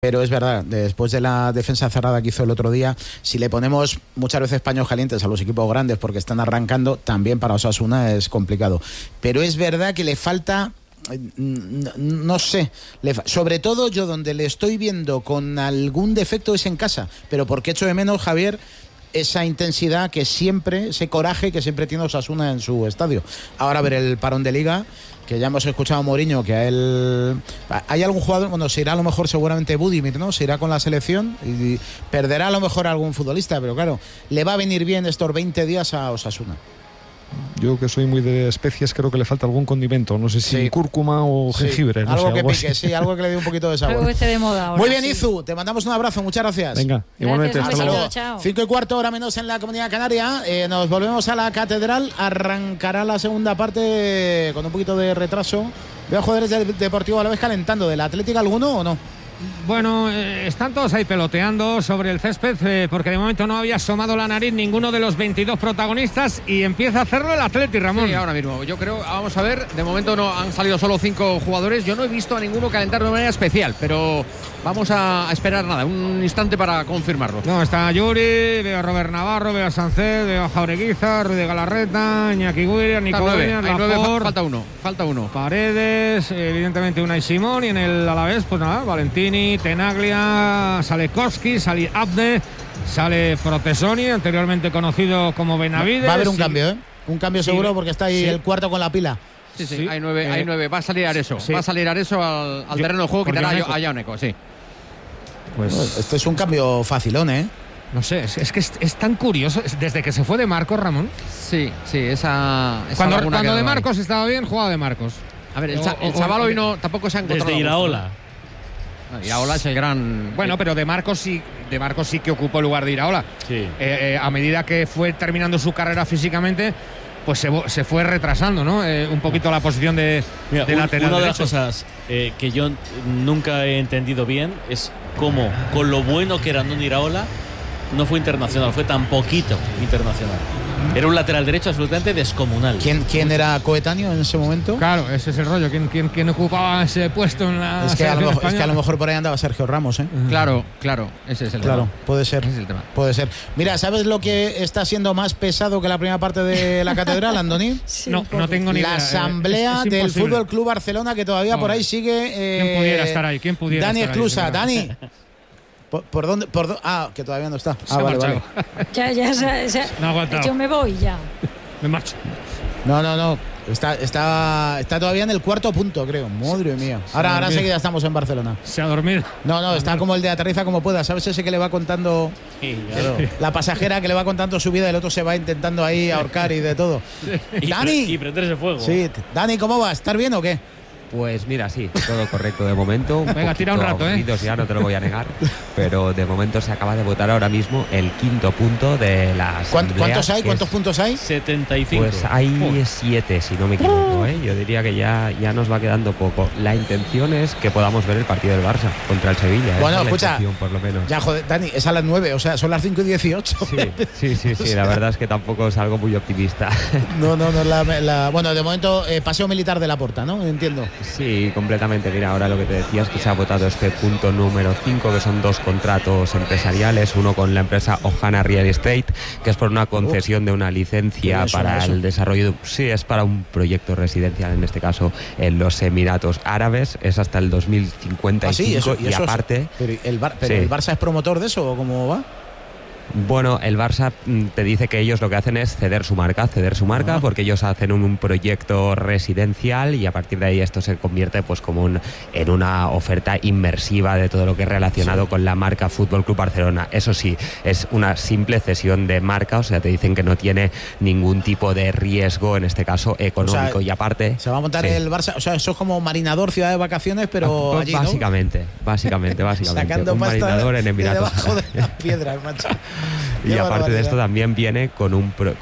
Pero es verdad, después de la defensa cerrada que hizo el otro día, si le ponemos muchas veces paños calientes a los equipos grandes porque están arrancando, también para Osasuna es complicado. Pero es verdad que le falta, no sé, sobre todo yo donde le estoy viendo con algún defecto es en casa, pero porque echo de menos, Javier, esa intensidad que siempre, ese coraje que siempre tiene Osasuna en su estadio. Ahora a ver el parón de Liga, que ya hemos escuchado a Mourinho, que a él... Hay algún jugador, bueno, se irá a lo mejor seguramente Budimir, ¿no? Se irá con la selección y perderá a lo mejor a algún futbolista, pero claro, le va a venir bien estos 20 días a Osasuna. Yo que soy muy de especies, creo que le falta algún condimento, no sé si cúrcuma o jengibre. No algo sé, que algo pique, así. sí, algo que le dé un poquito de sabor. Algo que esté de moda ahora. Muy bien, sí. Izu, te mandamos un abrazo, muchas gracias. Venga, igualmente, Gracias, hasta luego. chao. 5:15, hora menos en la Comunidad Canaria. Nos volvemos a la Catedral. Arrancará la segunda parte con un poquito de retraso. Veo jugadores del Deportivo Alavés calentando. ¿Del Atlético alguno o no? Bueno, están todos ahí peloteando sobre el césped porque de momento no había asomado la nariz ninguno de los 22 protagonistas y empieza a hacerlo el Atleti, Ramón. Sí, ahora mismo. Yo creo, vamos a ver, de momento no han salido solo 5 jugadores. Yo no he visto a ninguno calentar de manera especial, pero vamos a esperar nada, un instante para confirmarlo. No, está Yuri, veo a Robert Navarro, veo a Sánchez, veo a Jaureguiza, Ruiz de Galarreta, Iñaki Williams, Nico Williams, Laporte, falta uno. Paredes, evidentemente Unai Simón, y en el Alavés, pues nada, Valentini, Tenaglia, sale Koski, sale Abde, sale Protesoni, anteriormente conocido como Benavides. Va a haber un cambio, ¿eh? Un cambio seguro porque está ahí el cuarto con la pila. Sí. Hay nueve. Va a salir Areso. Va a salir Areso al terreno de juego, quitará a Jauneko, sí. Pues este es un cambio facilón, ¿eh? No sé, es que es tan curioso. Desde que se fue de Marcos, Ramón. Sí, esa cuando de Marcos estaba bien, jugaba de Marcos. A ver, el chaval hoy no, tampoco se ha encontrado. Desde Iraola. Iraola es el gran... Bueno, pero de Marcos sí que ocupó el lugar de Iraola. Sí. A medida que fue terminando su carrera físicamente, pues se fue retrasando, ¿no? Un poquito la posición de lateral derecho. Una de las cosas que yo nunca he entendido bien es cómo, con lo bueno que era Andoni Iraola, no fue internacional, fue tan poquito internacional. Era un lateral derecho absolutamente descomunal. ¿Quién era coetáneo en ese momento? Claro, ese es el rollo. ¿Quién ocupaba ese puesto en la selección española? Es que a lo mejor por ahí andaba Sergio Ramos, ¿eh? Claro, ese es el tema. Claro, puede ser. Ese es el tema. Puede ser. Mira, ¿sabes lo que está siendo más pesado que la primera parte de la catedral, Andoni? Sí, no tengo ni idea. La asamblea del Fútbol Club Barcelona, que todavía por ahí sigue. ¿Quién pudiera estar ahí? Dani Esclusa. Dani. ¿Por dónde? Que todavía no está. Vale. Ya, no ha aguantado. yo me voy ya. Me marcho. No. Está todavía en el cuarto punto, creo. Madre mía. Ahora enseguida estamos en Barcelona. Se ha dormido. No, está como el de aterriza como pueda. ¿Sabes ese que le va contando? Sí, claro. La pasajera que le va contando su vida y el otro se va intentando ahí ahorcar y de todo. Dani. Y prenderse fuego. Sí. Dani, ¿cómo vas? ¿Estás bien o qué? Pues mira, sí, todo correcto de momento. Venga, tira un rato, ya no te lo voy a negar. Pero de momento se acaba de votar ahora mismo el quinto punto de la asamblea. ¿Cuántos hay? ¿Cuántos puntos hay? 75. Pues hay 7, si no me equivoco, ¿eh? Yo diría que ya nos va quedando poco. La intención es que podamos ver el partido del Barça contra el Sevilla. Bueno, escucha, por lo menos. Ya, joder, Dani, es a las 9, o sea, son las 5:18. Sí, la verdad es que tampoco es algo muy optimista. No es la... Bueno, de momento, paseo militar de Laporta, ¿no? Entiendo. Sí, completamente. Mira, ahora lo que te decía es que se ha votado este punto número 5, que son 2 contratos empresariales, uno con la empresa Ohana Real Estate, que es por una concesión de una licencia para el desarrollo es para un proyecto residencial, en este caso en los Emiratos Árabes, es hasta el 2055. Y aparte... ¿Pero el Barça es promotor de eso o cómo va? Bueno, el Barça te dice que ellos lo que hacen es ceder su marca, porque ellos hacen un proyecto residencial y a partir de ahí esto se convierte pues como en una oferta inmersiva de todo lo que es relacionado con la marca Fútbol Club Barcelona. Eso sí, es una simple cesión de marca, o sea, te dicen que no tiene ningún tipo de riesgo, en este caso económico, o sea, y aparte... Se va a montar el Barça, o sea, eso es como Marinador, ciudad de vacaciones, pero allí, ¿no? Básicamente. Sacando un pasta Marinador en Emiratos. debajo de las piedras, macho. Y aparte de esto también viene con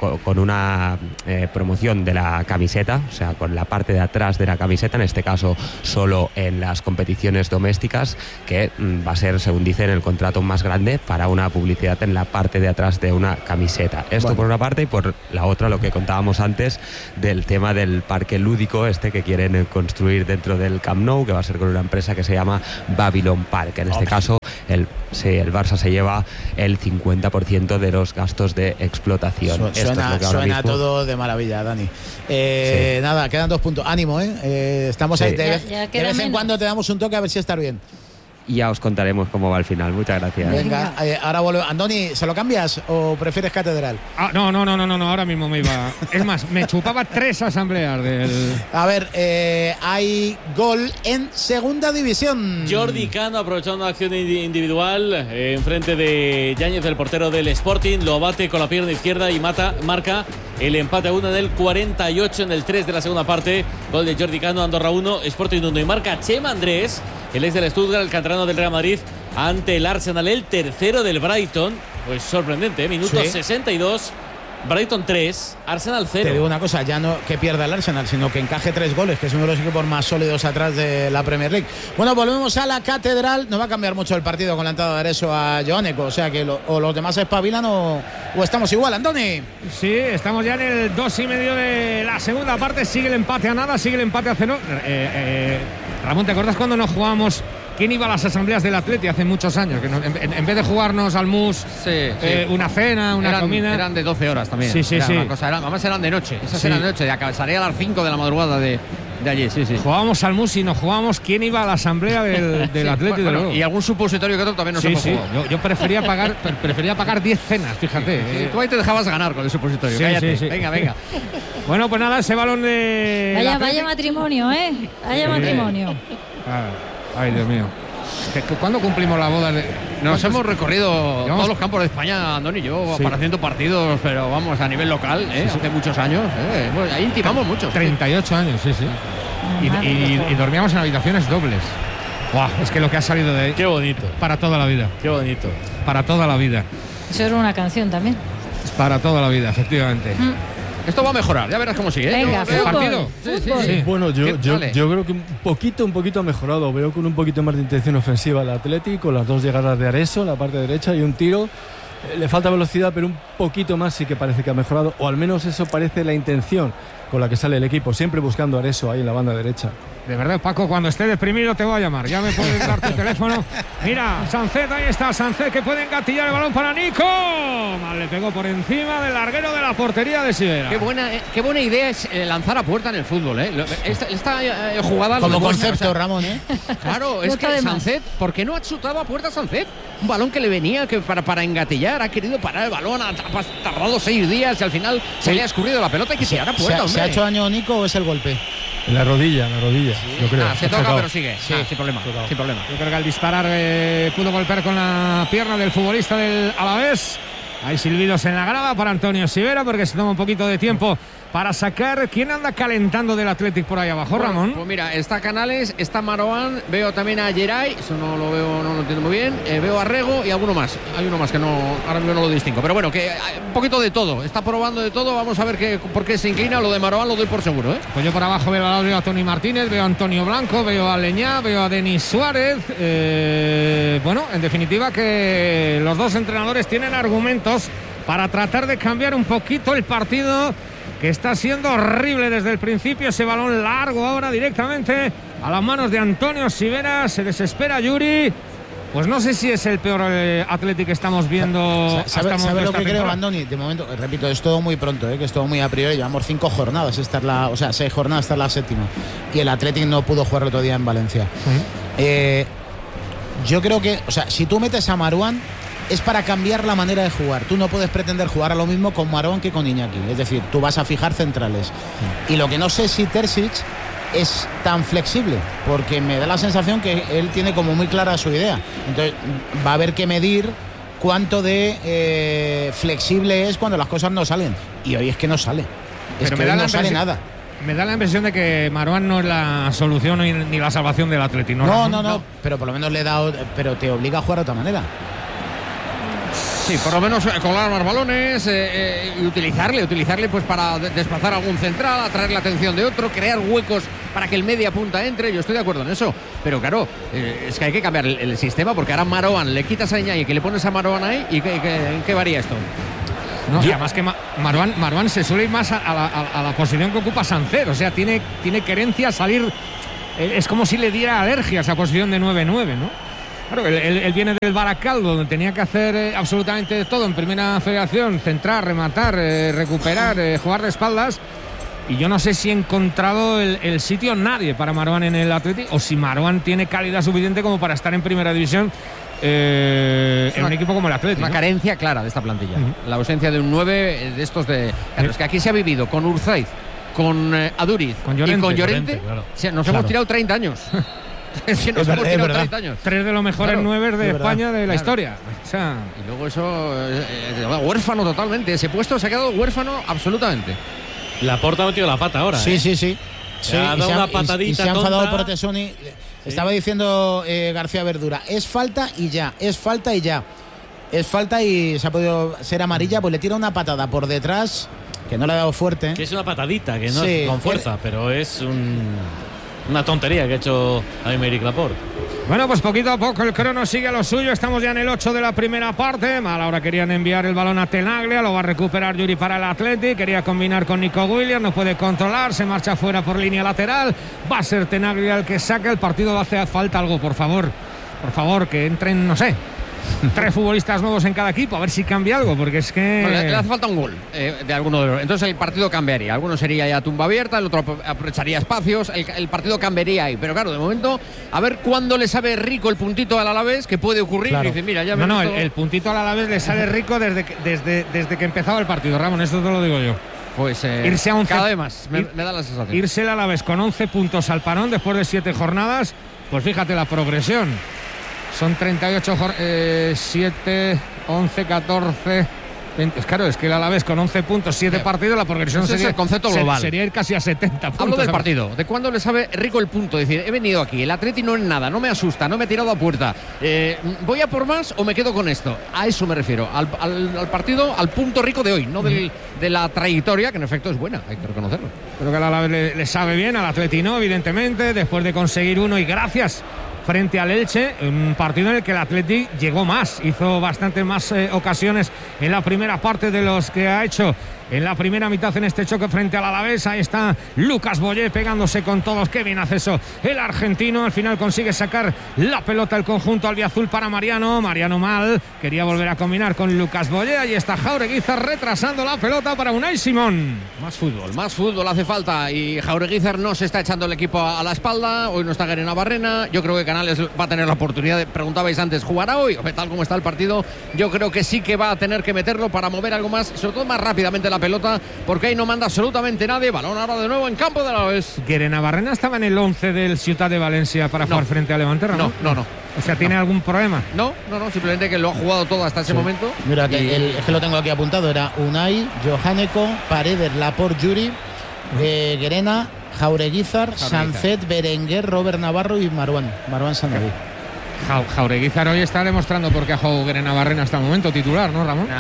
una promoción de la camiseta, o sea, con la parte de atrás de la camiseta, en este caso solo en las competiciones domésticas, que va a ser, según dice en el contrato, más grande para una publicidad en la parte de atrás de una camiseta. Esto por una parte, y por la otra lo que contábamos antes del tema del parque lúdico que quieren construir dentro del Camp Nou, que va a ser con una empresa que se llama Babylon Park. En este caso el Barça se lleva el 50% de los gastos de explotación. Suena todo de maravilla, Dani. Nada, quedan 2 puntos. Ánimo, estamos ahí. De vez en cuando te damos un toque a ver si estás bien. Y ya os contaremos cómo va el final. Muchas gracias. Venga, ahora vuelvo. Andoni, ¿se lo cambias o prefieres Catedral? No, ahora mismo me iba. Es más, me chupaba 3 asambleas del... A ver, hay gol en segunda división. Jordi Cano aprovechando una acción individual enfrente de Yáñez, el portero del Sporting, lo bate con la pierna izquierda y marca el empate a 1 en el 48, en el 3 de la segunda parte. Gol de Jordi Cano, Andorra 1, Sporting 1, y marca Chema Andrés, el ex del Stuttgart, el canterano del Real Madrid, ante el Arsenal, el tercero del Brighton. Pues sorprendente, minuto 62, Brighton 3, Arsenal 0. Te digo una cosa, ya no que pierda el Arsenal, sino que encaje 3 goles, que es uno de los equipos más sólidos atrás de la Premier League. Bueno, volvemos a la Catedral. No va a cambiar mucho el partido con la entrada de Areso a Joaneco, o sea que o los demás espabilan o estamos igual, Andoni. Sí, estamos ya en el 2,5 de la segunda parte. Sigue el empate a nada, sigue el empate a 0. Ramón, ¿te acuerdas cuando nos jugábamos? ¿Quién iba a las asambleas del Atleti hace muchos años? Que en vez de jugarnos al mus, una cena, una comida... Eran de 12 horas también. Sí. Además eran de noche. Esas eran de noche. Salía a las 5 de la madrugada de allí. Sí. Jugábamos al mus y nos jugábamos quién iba a la asamblea del Atleti. Bueno, y algún supositorio que otro también nos hemos jugado. Yo prefería pagar 10 cenas, fíjate. Tú ahí te dejabas ganar con el supositorio. Cállate. Venga. Bueno, pues nada, ese balón de... Vaya matrimonio, Vaya matrimonio. Ay, Dios mío. ¿Cuándo cumplimos la boda de...? Nos hemos recorrido todos los campos de España, Andoni y yo, para haciendo partidos, pero vamos, a nivel local, hace muchos años. Pues ahí intimamos mucho. 38 años, sí. Y dormíamos en habitaciones dobles. ¡Guau! Es que lo que ha salido de ahí... ¡Qué bonito! Para toda la vida. ¡Qué bonito! Para toda la vida. Eso era una canción también. Para toda la vida, efectivamente. Esto va a mejorar, ya verás cómo sigue. Venga, ¿El partido? Sí. Bueno, yo creo que un poquito ha mejorado. Veo con un poquito más de intención ofensiva el Athletic, con las 2 llegadas de Areso, la parte derecha, y un tiro. Le falta velocidad, pero un poquito más sí que parece que ha mejorado, o al menos eso parece la intención con la que sale el equipo, siempre buscando a Areso ahí en la banda derecha. De verdad, Paco, cuando esté deprimido te voy a llamar. Ya me puedes dar tu teléfono. Mira, Sancet, ahí está Sancet, que puede engatillar el balón para Nico. Mal le pegó por encima del larguero de la portería de Sivera. Qué buena idea es lanzar a puerta en el fútbol, Esta jugada... Como concepto, Ramón, Claro, es que Sancet, ¿por qué no ha chutado a puerta Sancet? Un balón que le venía para engatillar, ha querido parar el balón, ha tardado 6 días y al final se le ha escurrido la pelota y que se hará puerta, ¿Se ha hecho daño Nico o es el golpe? En la rodilla, yo creo. Se toca, pero sigue. Sin problema. Yo creo que al disparar pudo golpear con la pierna del futbolista del Alavés. Hay silbidos en la grada para Antonio Sivera, porque se toma un poquito de tiempo para sacar. ¿Quién anda calentando del Athletic por ahí abajo, Ramón? Pues mira, está Canales, está Marouane, veo también a Geray, eso no lo entiendo muy bien, veo a Rego y alguno más. Hay uno más que ahora mismo no lo distingo, pero bueno, que un poquito de todo, está probando de todo, vamos a ver por qué se inclina. Lo de Marouane lo doy por seguro, Pues yo por abajo veo a Toni Martínez, veo a Antonio Blanco, veo a Leñá, veo a Denis Suárez. Bueno, en definitiva que los dos entrenadores tienen argumentos para tratar de cambiar un poquito el partido, que está siendo horrible desde el principio. Ese balón largo ahora directamente a las manos de Antonio Sivera. Se desespera Yuri. Pues no sé si es el peor Athletic que estamos viendo. ¿Sabe lo que creo, Andoni? De momento, repito, es todo muy pronto, que es todo muy a priori. Llevamos 5 jornadas, 6 jornadas, esta es la 7ª. Y el Athletic no pudo jugar el otro día en Valencia. Yo creo que, si tú metes a Marouane, es para cambiar la manera de jugar. Tú no puedes pretender jugar a lo mismo con Marouane que con Iñaki. Es decir, tú vas a fijar centrales. Y lo que no sé si Terzic es tan flexible, porque me da la sensación que él tiene como muy clara su idea. Entonces va a haber que medir cuánto de flexible es cuando las cosas no salen. Y hoy es que no sale. Es que hoy no sale nada. Me da la impresión de que Marouane no es la solución ni la salvación del Atlético. No. Pero por lo menos pero te obliga a jugar de otra manera. Sí, por lo menos colar más balones y utilizarle pues para desplazar algún central, atraer la atención de otro, crear huecos para que el media punta entre. Yo estoy de acuerdo en eso, pero claro, es que hay que cambiar el sistema, porque ahora Marouane le quitas a Iñaki, que le pones a Marouane ahí, y ¿en qué varía esto? No, y además que Marouane se suele ir más a la posición que ocupa Sancet, o sea, tiene querencia a salir, es como si le diera alergia a esa posición de 9-9, ¿no? Claro, él viene del Baracaldo, donde tenía que hacer absolutamente todo en primera federación: centrar, rematar, recuperar, jugar de espaldas. Y yo no sé si he encontrado el sitio nadie para Marouane en el Athletic, o si Marouane tiene calidad suficiente como para estar en primera división en un equipo como el Athletic. Una carencia clara de esta plantilla. La ausencia de un 9 de estos de... Claro, es que aquí se ha vivido con Urzaiz, con Aduriz y con Llorente. Claro. O sea, nos hemos tirado 30 años. Es que nos hemos tirado 30 años. 3 de los mejores 9 de España de la historia. O sea, y luego eso, huérfano totalmente. Ese puesto se ha quedado huérfano absolutamente. Laporta ha metido la pata ahora. Sí. Ha dado una patadita y se ha enfadado tonta. por Tesoni. Estaba diciendo García Verdura, es falta y ya. Es falta y se ha podido ser amarilla, pues le tira una patada por detrás, que no le ha dado fuerte. Que es una patadita, que no es con fuerza, pero es una tontería que ha hecho Aymeric Laporte. bueno, pues poquito a poco el crono sigue a lo suyo. Estamos ya en el 8 de la primera parte. Mal ahora querían enviar el balón a Tenaglia, lo va a recuperar Yuri para el Athletic. Quería combinar con Nico Williams, no puede controlar, se marcha fuera por línea lateral. Va a ser Tenaglia el que saque el partido. Va a hacer falta algo, por favor, que entren, no sé, 3 futbolistas nuevos en cada equipo, a ver si cambia algo, porque es que... No, le hace falta un gol de alguno de los... Entonces el partido cambiaría. Alguno sería ya tumba abierta, el otro aprovecharía espacios, el partido cambiaría ahí. Pero claro, de momento, a ver cuándo le sabe rico el puntito al Alavés, que puede ocurrir. Claro. Y dice, mira, ya me el puntito al Alavés le sale rico desde que empezaba el partido, Ramón, esto te lo digo yo. Pues irse a 11, cada vez más, me da la sensación. Irse el Alavés con 11 puntos al parón después de 7 jornadas, pues fíjate la progresión. Son 38 7, 11, 14, 20. Claro, es que el Alavés con 11 puntos, 7 partidos, la progresión Ese sería es el concepto global. Sería ir casi a 70 puntos. Hablo del partido, de cuándo le sabe rico el punto. Es decir, he venido aquí, el Atleti no es nada, no me asusta, no me he tirado a puerta. ¿Voy a por más o me quedo con esto? A eso me refiero, al partido, al punto rico de hoy, no de la trayectoria, que en efecto es buena, hay que reconocerlo. Creo que el Alavés le sabe bien, al Atleti no, evidentemente, después de conseguir uno y gracias frente al Elche, un partido en el que el Atleti llegó más, hizo bastante más ocasiones en la primera parte de los que ha hecho en la primera mitad en este choque frente al Alavés. Ahí está Lucas Boyé pegándose con todos. Qué bien hace eso el argentino. Al final consigue sacar la pelota el conjunto albiazul para Mariano mal, quería volver a combinar con Lucas Boyé. Ahí está Jaureguizar retrasando la pelota para Unai Simón. Más fútbol hace falta, y Jaureguizar no se está echando el equipo a la espalda. Hoy no está Guerena Barrena. Yo creo que Canales va a tener la oportunidad, preguntabais antes, ¿jugará hoy? Tal como está el partido, yo creo que sí que va a tener que meterlo para mover algo más, sobre todo más rápidamente la pelota, porque ahí no manda absolutamente nadie. Balón ahora de nuevo en campo de Alavés. Guerena Barrena estaba en el 11 del Ciutat de Valencia para jugar frente a Levante, Ramón. No. O sea, ¿tiene algún problema? No, simplemente que lo ha jugado todo hasta ese momento. Mira, que es que lo tengo aquí apuntado, era Unai, Johaneko, Paredes, Laporte, Yuri, Guerena, Jaureguizar, Sancet, Berenguer, Robert Navarro y Marouane Sanabí. Jaureguizar hoy está demostrando por qué ha jugado Guerena Barrena hasta el momento titular, ¿no, Ramón?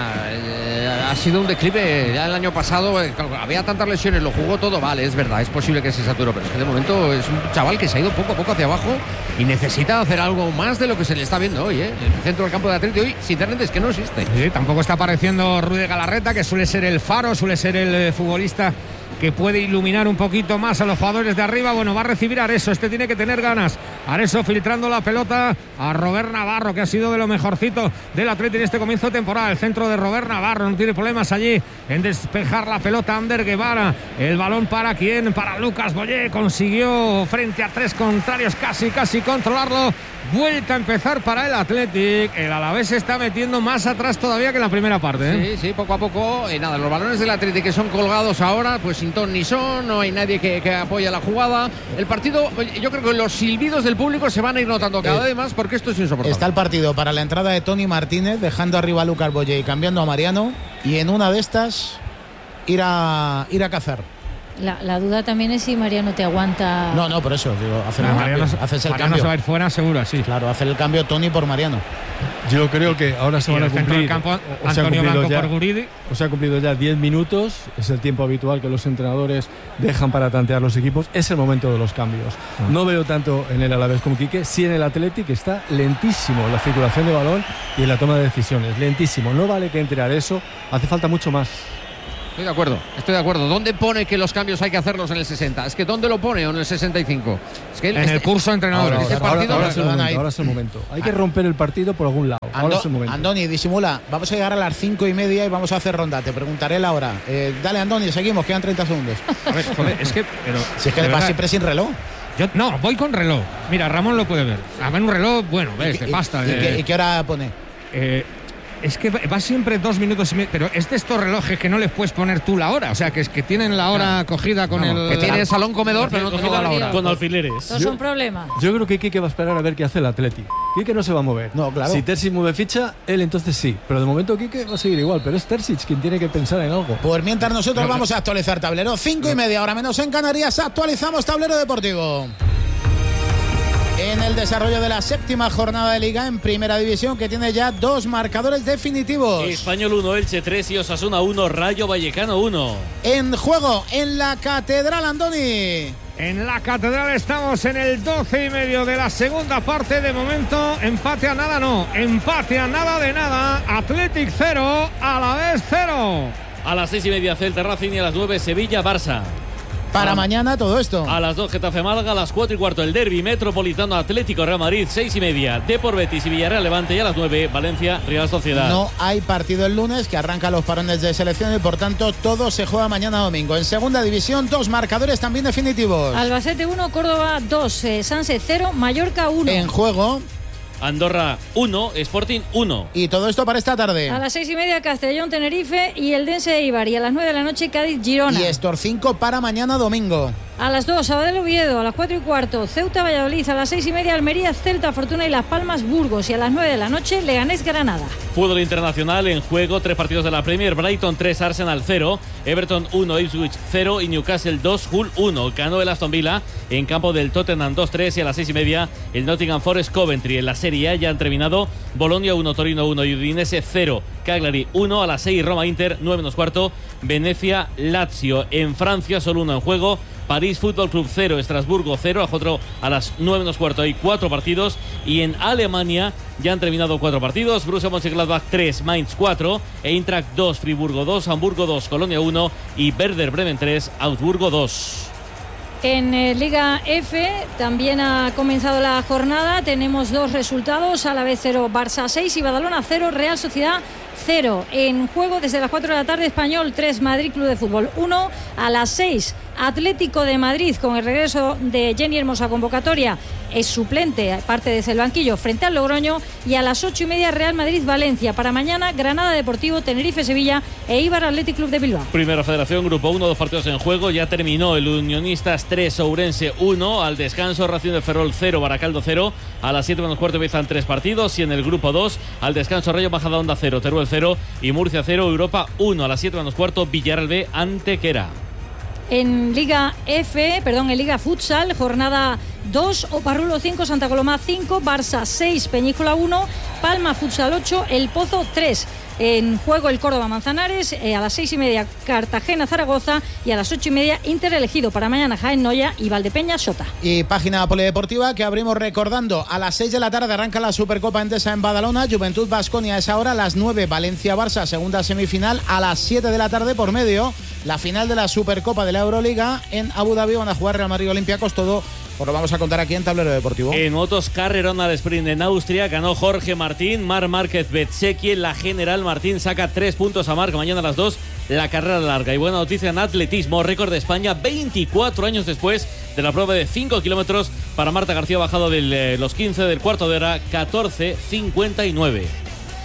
Ha sido un declive. Ya el año pasado había tantas lesiones, lo jugó todo, vale, es verdad, es posible que se saturó, pero es que de momento es un chaval que se ha ido poco a poco hacia abajo y necesita hacer algo más de lo que se le está viendo hoy, El centro del campo de Atleti hoy, sinceramente, es que no existe. Sí, tampoco está apareciendo Rudy Galarreta, que suele ser el faro, suele ser el futbolista que puede iluminar un poquito más a los jugadores de arriba. Bueno, va a recibir Areso, este tiene que tener ganas. Areso filtrando la pelota a Robert Navarro, que ha sido de lo mejorcito del Atleti en este comienzo de temporada. El centro de Robert Navarro, no tiene problemas allí en despejar la pelota. Ander Guevara, el balón para quién, para Lucas Boyé, consiguió frente a 3 contrarios casi controlarlo. Vuelta a empezar para el Athletic. El Alavés se está metiendo más atrás todavía que en la primera parte, Sí, poco a poco. Nada, los balones del Athletic que son colgados ahora, pues sin ton ni son, no hay nadie que apoye la jugada. El partido, yo creo que los silbidos del público se van a ir notando cada vez más, porque esto es insoportable. Está el partido para la entrada de Tony Martínez, dejando arriba a Lucas Boyé y cambiando a Mariano, y en una de estas ir a cazar. La duda también es si Mariano te aguanta. No, por eso digo, hacer el cambio. Haces el Mariano cambio. se va a ir fuera seguro, sí. Claro, hacer el cambio Tony por Mariano. Yo creo que ahora se van a cumplir. Del campo, Antonio Blanco por Guridi. O se ha cumplido ya 10 minutos, es el tiempo habitual que los entrenadores dejan para tantear los equipos. Es el momento de los cambios. No veo tanto en el Alavés como Quique, sí en el Athletic, que está lentísimo en la circulación de balón y en la toma de decisiones. Lentísimo. No vale que entre Areso, hace falta mucho más. Estoy de acuerdo. ¿Dónde pone que los cambios hay que hacerlos en el 60? Es que ¿dónde lo pone o en el 65? Es que en el curso de entrenadores. Ahora es el momento. Hay que romper el partido por algún lado. Ahora es el momento. Andoni, disimula. Vamos a llegar a las 5:30 y vamos a hacer ronda. Te preguntaré la hora. Dale, Andoni, seguimos. Quedan 30 segundos. A ver, joder, es que... si es que vas siempre sin reloj. No, voy con reloj. Mira, Ramón lo puede ver. A ver, un reloj, bueno, ves, de pasta. ¿Y qué hora pone? Es que va siempre 2 minutos y medio, pero es de estos relojes que no les puedes poner tú la hora, o sea, que es que tienen la hora cogida con el... Que tiene el salón comedor, pero no cogida la hora. Con alfileres. No es un problema. Yo creo que Quique va a esperar a ver qué hace el Athletic. Quique no se va a mover. No, claro. Si Terzic mueve ficha, él entonces sí. Pero de momento Quique va a seguir igual, pero es Terzic quien tiene que pensar en algo. Pues mientras nosotros vamos a actualizar tablero, 5:30, ahora menos en Canarias, actualizamos tablero deportivo. En el desarrollo de la 7ª jornada de Liga en Primera División, que tiene ya 2 marcadores definitivos. Español 1, Elche 3 y Osasuna 1, Rayo Vallecano 1. En juego, en la Catedral, Andoni. En la Catedral estamos en el 12:30 de la segunda parte. De momento, empate a nada de nada. Athletic 0, Alavés 0. A las 6:30 Celta Racing y a las 9 Sevilla Barça. Para mañana todo esto. A las 2 Getafe Málaga, a las 4:15 el derbi Metropolitano Atlético Real Madrid, 6:30 Depor Betis y Villarreal Levante, y a las 9 Valencia Real Sociedad. No hay partido el lunes, que arranca los parones de selección, y por tanto todo se juega mañana domingo. En Segunda División, 2 marcadores también definitivos. Albacete 1, Córdoba 2, Sanse 0, Mallorca 1. En juego, Andorra 1, Sporting 1. y todo esto para esta tarde. A las 6:30 Castellón, Tenerife y el Dense Eibar, y a las 9 de la noche Cádiz, Girona. Y Estor 5 para mañana domingo. A las 2, Sabadell Oviedo, a las 4:15 Ceuta Valladolid, a las 6:30 Almería, Celta, Fortuna y Las Palmas, Burgos, y a las 9 de la noche Leganés, Granada. Fútbol internacional en juego, 3 partidos de la Premier: Brighton 3, Arsenal 0, Everton 1, Ipswich 0 y Newcastle 2, Hull 1. Ganó el Aston Villa en campo del Tottenham 2-3, y a las 6:30 el Nottingham Forest Coventry. En la Serie A ya han terminado: Bolonia 1, Torino 1 y Udinese 0, Cagliari 1. A las 6 Roma Inter, 9:15 Venecia Lazio. En Francia solo 1 en juego: París Fútbol Club 0, Estrasburgo 0, a las 9:15 hay 4 partidos. Y en Alemania ya han terminado 4 partidos: Borussia Mönchengladbach 3, Mainz 4, Eintracht 2, Friburgo 2, Hamburgo 2, Colonia 1 y Werder Bremen 3, Augsburgo 2. En Liga F también ha comenzado la jornada. Tenemos 2 resultados: Alavés 0, Barça 6 y Badalona 0, Real Sociedad 0. En juego desde las 4 de la tarde, Español 3, Madrid Club de Fútbol 1. A las 6, Atlético de Madrid, con el regreso de Jenny Hermosa a convocatoria, es suplente, parte desde el banquillo, frente al Logroño. Y a las 8:30 Real Madrid-Valencia. Para mañana, Granada Deportivo, Tenerife-Sevilla e Eibar Athletic Club de Bilbao. Primera Federación, Grupo 1, 2 partidos en juego. Ya terminó el Unionistas 3, Ourense 1. Al descanso, Racing de Ferrol 0, Baracaldo 0. A las 7:15 empiezan 3 partidos. Y en el Grupo 2, al descanso, Rayo Majadahonda 0, Teruel 0 y Murcia 0, Europa 1. A las 7:15 Villarreal B, Antequera. En Liga Futsal, jornada 2, Oparrulo 5, Santa Coloma 5, Barça 6, Peñícola 1, Palma Futsal 8, El Pozo 3. En juego el Córdoba Manzanares, a las 6:30 Cartagena Zaragoza y a las 8:30 Inter elegido. Para mañana Jaén Noya y Valdepeña Sota. Y página polideportiva que abrimos recordando: a las 6 de la tarde arranca la Supercopa Endesa en Badalona, Juventud Baskonia es ahora, a las 9 Valencia Barça, segunda semifinal. A las 7 de la tarde por medio la final de la Supercopa de la Euroliga en Abu Dhabi, van a jugar Real Madrid Olympiacos. Todo pues lo vamos a contar aquí en Tablero Deportivo. En motos, carrerón al sprint en Austria, ganó Jorge Martín, Marc Márquez Bezzecchi. En la general, Martín saca 3 puntos a Marc. Mañana a las 2 la carrera larga. Y buena noticia en atletismo, récord de España 24 años después de la prueba de 5 kilómetros para Marta García, bajado de los 15 del cuarto de hora, 14:59.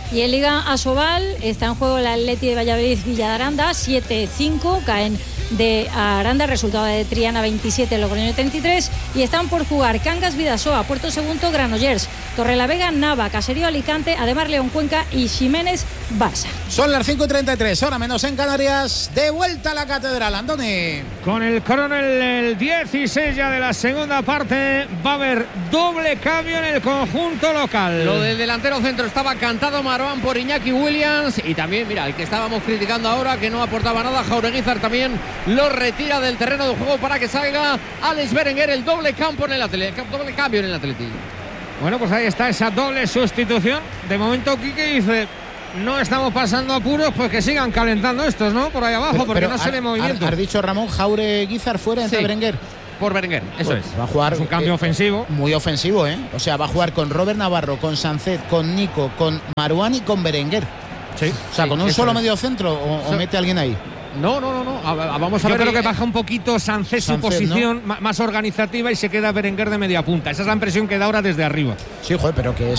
Y en Liga Asobal está en juego el Atleti de Valladolid Villa de Aranda, 7-5, caen de Aranda, resultado de Triana 27, Logroño 33, y están por jugar Cangas Vidasoa, Puerto Segundo Granollers, Torrelavega Nava, Caserío Alicante, Ademar León Cuenca y Ximénez Barça. Son las 5:33, hora menos en Canarias. De vuelta a la catedral, Andoni. Con el Coronel, el 16 ya de la segunda parte, va a haber doble cambio en el conjunto local. Lo del delantero centro estaba cantado, Marouane por Iñaki Williams, y también, mira, el que estábamos criticando ahora, que no aportaba nada, Jaureguizar, también lo retira del terreno de juego para que salga Alex Berenguer. El doble cambio en el Atleti. Bueno, pues ahí está esa doble sustitución. De momento Quique dice: no estamos pasando apuros, pues que sigan calentando estos, ¿no? Por ahí abajo, porque no se ve movimiento. Has dicho, Ramón, Jaureguizar fuera, entra Berenguer. Por Berenguer, eso pues es. Va a jugar, es un cambio ofensivo. Muy ofensivo, ¿eh? O sea, va a jugar con Robert Navarro, con Sancet, con Nico, con Marouane y con Berenguer. Sí. O sea, con un solo medio centro, o mete a alguien ahí. No. Vamos a ver. Yo creo que baja un poquito Sancet su posición, ¿no? Más organizativa, y se queda Berenguer de media punta. Esa es la impresión que da ahora desde arriba. Sí, joder, pero que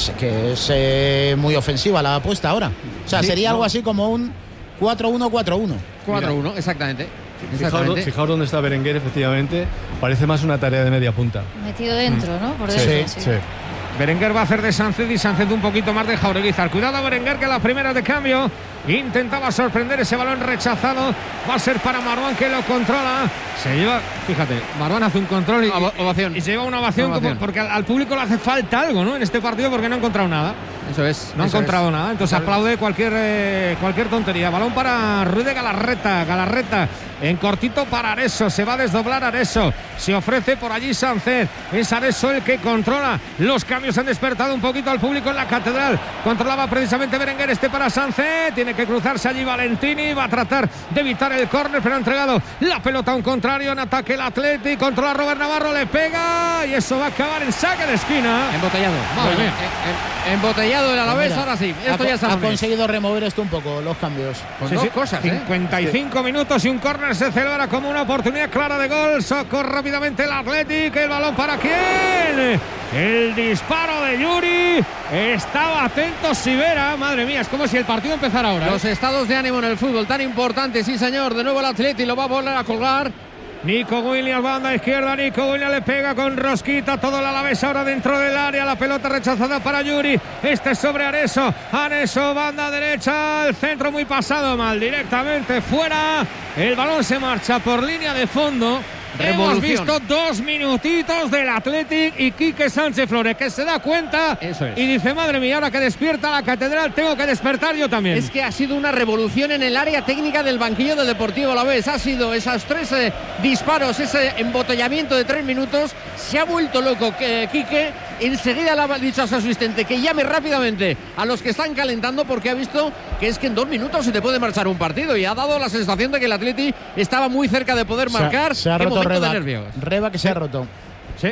es muy ofensiva la apuesta ahora. O sea, sería algo así como un 4-1-4-1. 4-1, exactamente. Fijaos dónde está Berenguer, efectivamente. Parece más una tarea de media punta. Metido dentro, ¿no? Por sí. Berenguer va a hacer de Sancet y Sancet un poquito más de Jaureguizar. Cuidado Berenguer, que la primera de cambio intentaba sorprender, ese balón rechazado. Va a ser para Marouane, que lo controla. Se lleva, fíjate, Marouane hace un control y se lleva una ovación. Porque al público le hace falta algo, ¿no? En este partido, porque no ha encontrado nada. Eso es. No ha encontrado nada. Entonces aplaude cualquier tontería. Balón para Ruiz de Galarreta en cortito para Areso. Se va a desdoblar Areso. Se ofrece por allí Sancet. Es Areso el que controla. Los cambios han despertado un poquito al público en la catedral. Controlaba precisamente Berenguer, para Sancet. Tiene que cruzarse allí Valentini. Va a tratar de evitar el córner, pero ha entregado la pelota a un contrario. En ataque el Atleti. Controla Robert Navarro. Le pega. Y eso va a acabar en saque de esquina. Embotellado. Madre mía. Embotellado el Alavés, ahora sí. Esto ya ha conseguido remover esto un poco, los cambios. Pues dos cosas, 55 minutos y un córner se celebra como una oportunidad clara de gol. Sacó rápidamente el Athletic. El balón para quién. El disparo de Yuri. Estaba atento Sivera. Madre mía, es como si el partido empezara ahora. Los estados de ánimo en el fútbol tan importantes. Sí, señor. De nuevo el Athletic lo va a volver a colgar. Nico Williams, banda izquierda. Nico Williams le pega con rosquita. Todo el Alavés ahora dentro del área. La pelota rechazada para Yuri. Este es sobre Areso. Areso, banda derecha. El centro muy pasado mal. Directamente fuera. El balón se marcha por línea de fondo. Hemos visto 2 minutitos del Athletic y Quique Sánchez Flores, que se da cuenta y dice: madre mía, ahora que despierta la catedral, tengo que despertar yo también. Es que ha sido una revolución en el área técnica del banquillo del Deportivo Alavés. Ha sido esos 3 disparos, ese embotellamiento de 3 minutos. Se ha vuelto loco Quique. Enseguida le ha dicho a su asistente que llame rápidamente a los que están calentando, porque ha visto que es que en 2 minutos se te puede marchar un partido, y ha dado la sensación de que el Atleti estaba muy cerca de poder marcar. Se ha roto Reba, que se ha roto. Sí.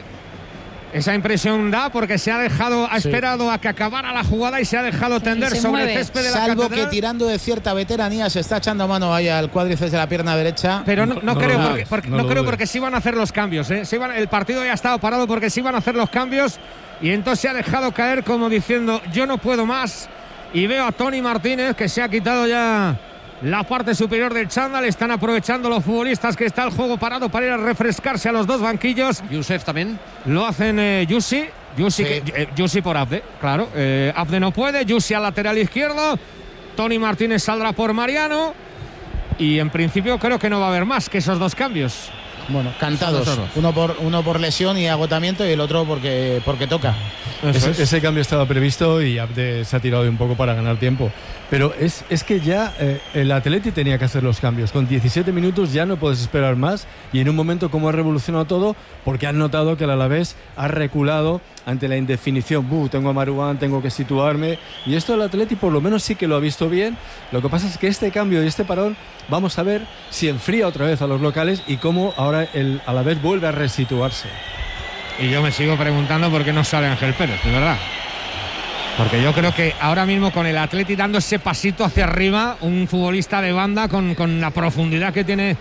Esa impresión da, porque ha esperado a que acabara la jugada y se ha dejado tender sobre el césped de la catedral. Salvo que tirando de cierta veteranía se está echando mano ahí al cuádriceps de la pierna derecha. Pero no creo, porque sí van a hacer los cambios, ¿eh? El partido ya ha estado parado porque sí van a hacer los cambios, y entonces se ha dejado caer como diciendo: yo no puedo más. Y veo a Tony Martínez, que se ha quitado ya la parte superior del chándal. Están aprovechando los futbolistas que está el juego parado para ir a refrescarse a los 2 banquillos. Youssef también. Lo hacen Yussi por Abde, claro. Abde no puede. Yussi al lateral izquierdo. Tony Martínez saldrá por Mariano. Y en principio creo que no va a haber más que esos 2 cambios. Bueno, cantados. Uno por lesión y agotamiento, y el otro porque toca. Ese cambio estaba previsto y Abde se ha tirado de un poco para ganar tiempo. Pero es que ya el Atleti tenía que hacer los cambios. Con 17 minutos ya no puedes esperar más, y en un momento como ha revolucionado todo, porque han notado que el Alavés ha reculado ante la indefinición. Tengo a Marouane, tengo que situarme, y esto el Atleti por lo menos sí que lo ha visto bien. Lo que pasa es que este cambio y este parón, vamos a ver si enfría otra vez a los locales y cómo ahora el Alavés vuelve a resituarse. Y yo me sigo preguntando por qué no sale Ángel Pérez, de verdad. Porque yo creo que ahora mismo, con el Atleti dando ese pasito hacia arriba, un futbolista de banda con la profundidad que tiene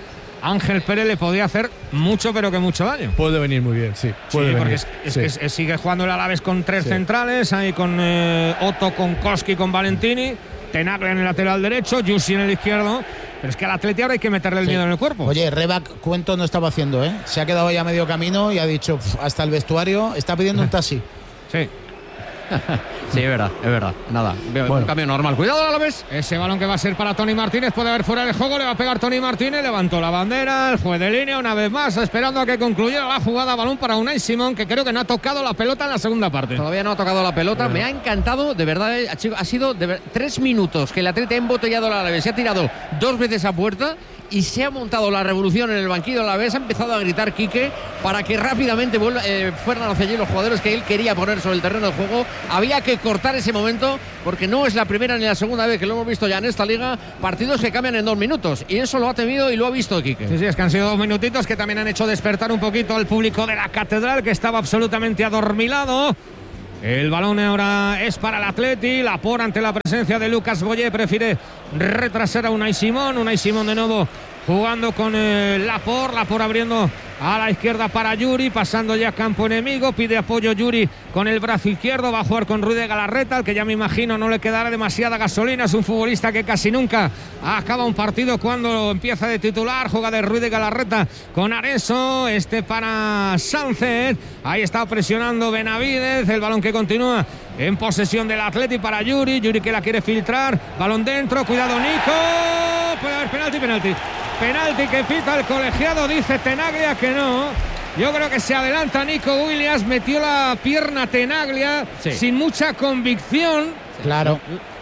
Ángel Pérez le podía hacer mucho, pero que mucho daño. Puede venir muy bien, sí. Puede porque venir. que sigue jugando el Alavés con 3 centrales, ahí con Otto, con Koski, con Valentini, Tenaglia en el lateral derecho, Jussi en el izquierdo. Pero es que al Atleti ahora hay que meterle el miedo en el cuerpo. Oye, Rebac cuento no estaba haciendo, ¿eh? Se ha quedado ya a medio camino y ha dicho hasta el vestuario, está pidiendo un taxi. Sí. Sí, es verdad. Nada, un cambio normal. Cuidado, Alavés. Ese balón que va a ser para Toni Martínez, puede haber fuera de juego, le va a pegar Toni Martínez, levantó la bandera, el juez de línea una vez más, esperando a que concluyera la jugada, balón para Unai Simón, que creo que no ha tocado la pelota en la segunda parte. Todavía no ha tocado la pelota, me ha encantado, de verdad, ha sido 3 minutos que el Atleti ha embotellado al Alavés, se ha tirado 2 veces a puerta y se ha montado la revolución en el banquillo del Alavés, ha empezado a gritar Quique para que rápidamente fueran hacia allí los jugadores que él quería poner sobre el terreno de juego. Había que cortar ese momento porque no es la primera ni la segunda vez que lo hemos visto ya en esta liga, partidos que cambian en 2 minutos y eso lo ha temido y lo ha visto Quique. Sí, es que han sido 2 minutitos que también han hecho despertar un poquito al público de la Catedral, que estaba absolutamente adormilado. El balón ahora es para el Atleti. Laporte, ante la presencia de Lucas Boyé, prefiere retrasar a Unai Simón. Unai Simón de nuevo jugando con Laporte abriendo a la izquierda para Yuri, pasando ya campo enemigo, pide apoyo Yuri con el brazo izquierdo, va a jugar con Rui de Galarreta, al que ya me imagino no le quedará demasiada gasolina, es un futbolista que casi nunca acaba un partido cuando empieza de titular, juega de Rui de Galarreta con Areso, para Sánchez, ahí está presionando Benavidez, el balón que continúa en posesión del Atleti para Yuri que la quiere filtrar, balón dentro, cuidado Nico, puede haber penalti que pita el colegiado, dice Tenaglia que no. Yo creo que se adelanta Nico Williams, metió la pierna Tenaglia sin mucha convicción. Claro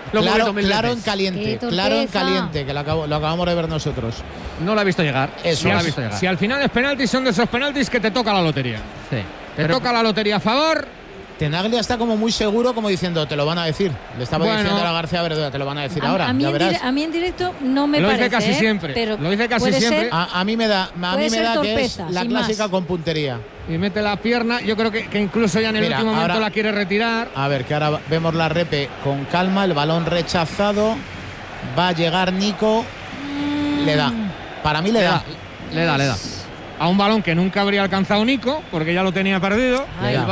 en caliente, que lo acabamos de ver nosotros. No lo ha visto llegar. Si al final es penalti, son de esos penaltis que te toca la lotería. Sí. Toca la lotería a favor. Tenaglia está como muy seguro, como diciendo, te lo van a decir. Le estaba diciendo a García Verduga, te lo van a decir ahora. A mí en directo no me parece. Lo dice casi siempre. Pero lo dice casi siempre. A mí me da que es la clásica con puntería. Y mete la pierna. Yo creo que incluso ya en el último momento la quiere retirar. A ver, que ahora vemos la repe con calma. El balón rechazado. Va a llegar Nico. Le da. Para mí le da. Le da. A un balón que nunca habría alcanzado Nico, porque ya lo tenía perdido.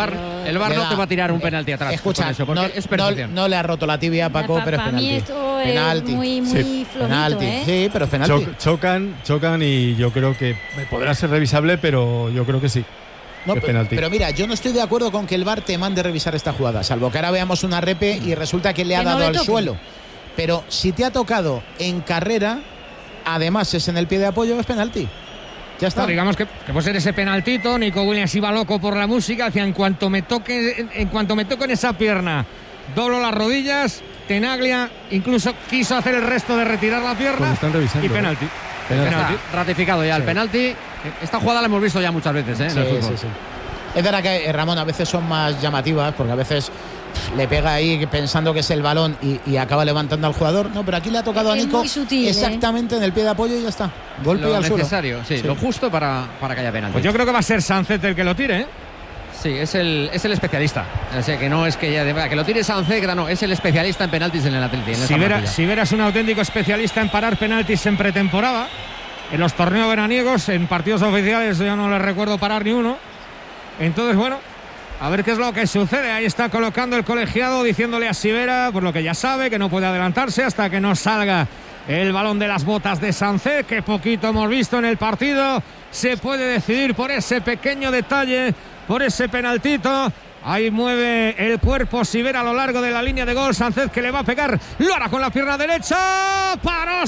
El VAR no te va a tirar un penalti atrás. Escucha, eso, no le ha roto la tibia a Paco, pero es penalti. Para mí esto es muy flojito, penalti. Sí, pero es penalti. Chocan y yo creo que podrá ser revisable, pero yo creo que sí. No, pero mira, yo no estoy de acuerdo con que el VAR te mande revisar esta jugada, salvo que ahora veamos una repe y resulta que le ha dado al suelo. Pero si te ha tocado en carrera, además es en el pie de apoyo, es penalti. Ya está. No, digamos que puede ser ese penaltito. Nico Williams iba loco por la música. Decía, en cuanto me toque en esa pierna, doblo las rodillas. Tenaglia incluso quiso hacer el resto de retirar la pierna. Y penalti. Está ratificado ya el penalti. Esta jugada la hemos visto ya muchas veces en el fútbol. Sí. Es verdad que, Ramón, a veces son más llamativas, porque a veces le pega ahí pensando que es el balón y acaba levantando al jugador. No, pero aquí le ha tocado a Nico sutil, exactamente en el pie de apoyo y ya está. Golpe al suelo. Lo necesario, sí, lo justo para que haya penalti. Pues yo creo que va a ser Sánchez el que lo tire, ¿eh? Sí, es el especialista. O sea, que no es que lo tire Sánchez, no, es el especialista en penaltis en el Atleti. Si Vera es un auténtico especialista en parar penaltis en pretemporada, en los torneos veraniegos, en partidos oficiales yo no le recuerdo parar ni uno. Entonces, bueno, a ver qué es lo que sucede. Ahí está colocando el colegiado, diciéndole a Sivera, por lo que ya sabe, que no puede adelantarse hasta que no salga el balón de las botas de Sánchez, que poquito hemos visto en el partido. Se puede decidir por ese pequeño detalle, por ese penaltito. Ahí mueve el cuerpo Sivera a lo largo de la línea de gol. Sánchez, que le va a pegar, lo hará con la pierna derecha. ¡Paró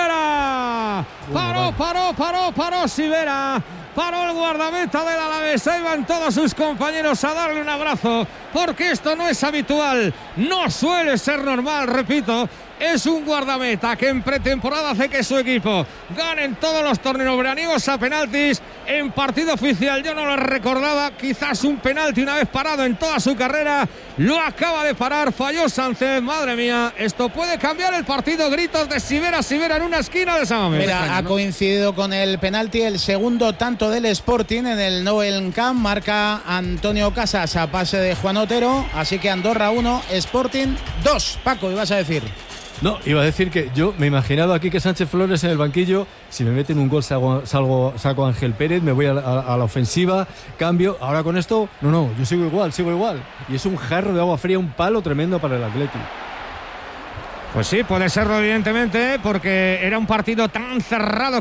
Sivera! ¡Paró Sivera! Paró el guardameta del Alavés. Ahí van todos sus compañeros a darle un abrazo, porque esto no es habitual, no suele ser normal, repito. Es un guardameta que en pretemporada hace que su equipo gane en todos los torneos veraniegos a penaltis. En partido oficial yo no lo recordaba, quizás un penalti una vez parado en toda su carrera. Lo acaba de parar, falló Sánchez. Madre mía, esto puede cambiar el partido. Gritos de Sivera en una esquina de San Mamés. Mira, ha coincidido con el penalti el segundo tanto del Sporting en el Noel Camp. Marca Antonio Casas a pase de Juan Otero. Así que Andorra 1, Sporting 2. Paco, ibas a decir. No, iba a decir que yo me he imaginado aquí que Sánchez Flores en el banquillo, si me meten un gol saco a Ángel Pérez, me voy a la ofensiva, cambio. Ahora con esto, no, yo sigo igual. Y es un jarro de agua fría, un palo tremendo para el Atleti. Pues sí, puede serlo evidentemente, porque era un partido tan cerrado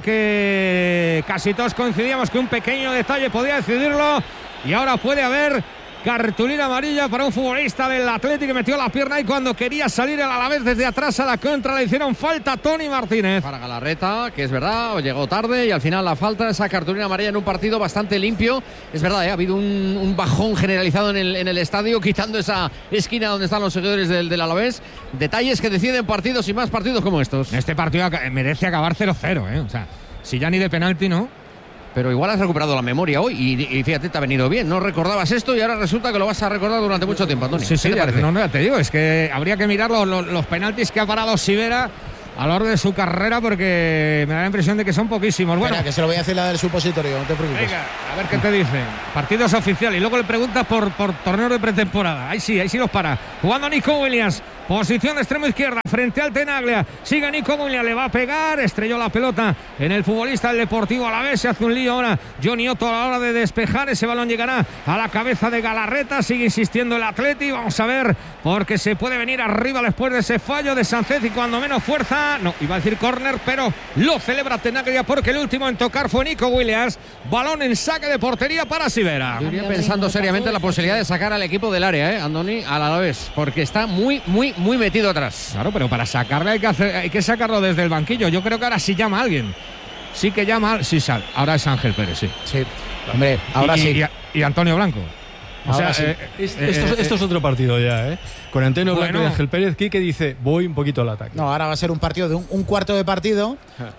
que casi todos coincidíamos que un pequeño detalle podía decidirlo, y ahora puede haber cartulina amarilla para un futbolista del Atlético que metió la pierna y cuando quería salir el Alavés desde atrás a la contra le hicieron falta a Tony Martínez. Para Galarreta, que es verdad, llegó tarde y al final la falta, esa cartulina amarilla en un partido bastante limpio. Es verdad, ha habido un bajón generalizado en el estadio, quitando esa esquina donde están los seguidores del Alavés. Detalles que deciden partidos y más partidos como estos. Este partido merece acabar 0-0, o sea, si ya ni de penalti, ¿no? Pero igual has recuperado la memoria hoy y fíjate, te ha venido bien. No recordabas esto y ahora resulta que lo vas a recordar durante mucho tiempo, Antonio. Sí, ya te digo, es que habría que mirar los penaltis que ha parado Sivera a lo largo de su carrera, porque me da la impresión de que son poquísimos. Bueno, espera, que se lo voy a decir la del supositorio, no te preocupes. Venga, a ver qué te dicen. Partidos oficiales y luego le preguntas por torneos de pretemporada. Ahí sí los para. Jugando Nico Williams. Posición de extremo izquierda frente al Tenaglia. Sigue Nico Williams, le va a pegar. Estrelló la pelota en el futbolista del Deportivo Alavés. Se hace un lío ahora Johnny Otto a la hora de despejar. Ese balón llegará a la cabeza de Galarreta. Sigue insistiendo el Atleti. Vamos a ver, porque se puede venir arriba después de ese fallo de Sánchez y cuando menos fuerza. No, iba a decir córner, pero lo celebra Tenaglia porque el último en tocar fue Nico Williams. Balón en saque de portería para Sivera. Yo iría pensando seriamente en la posibilidad de sacar al equipo del área, Andoni, al Alavés, porque está muy metido atrás. Claro, pero para sacarle hay que sacarlo desde el banquillo. Yo creo que ahora sí llama a alguien. Sí que llama, sí sale. Ahora es Ángel Pérez, sí. Sí, hombre, ahora sí. Y Antonio Blanco. Ahora sí. Esto es otro partido ya, con Antonio Blanco y Ángel Pérez. Quique dice, voy un poquito al ataque. No, ahora va a ser un partido de un cuarto de partido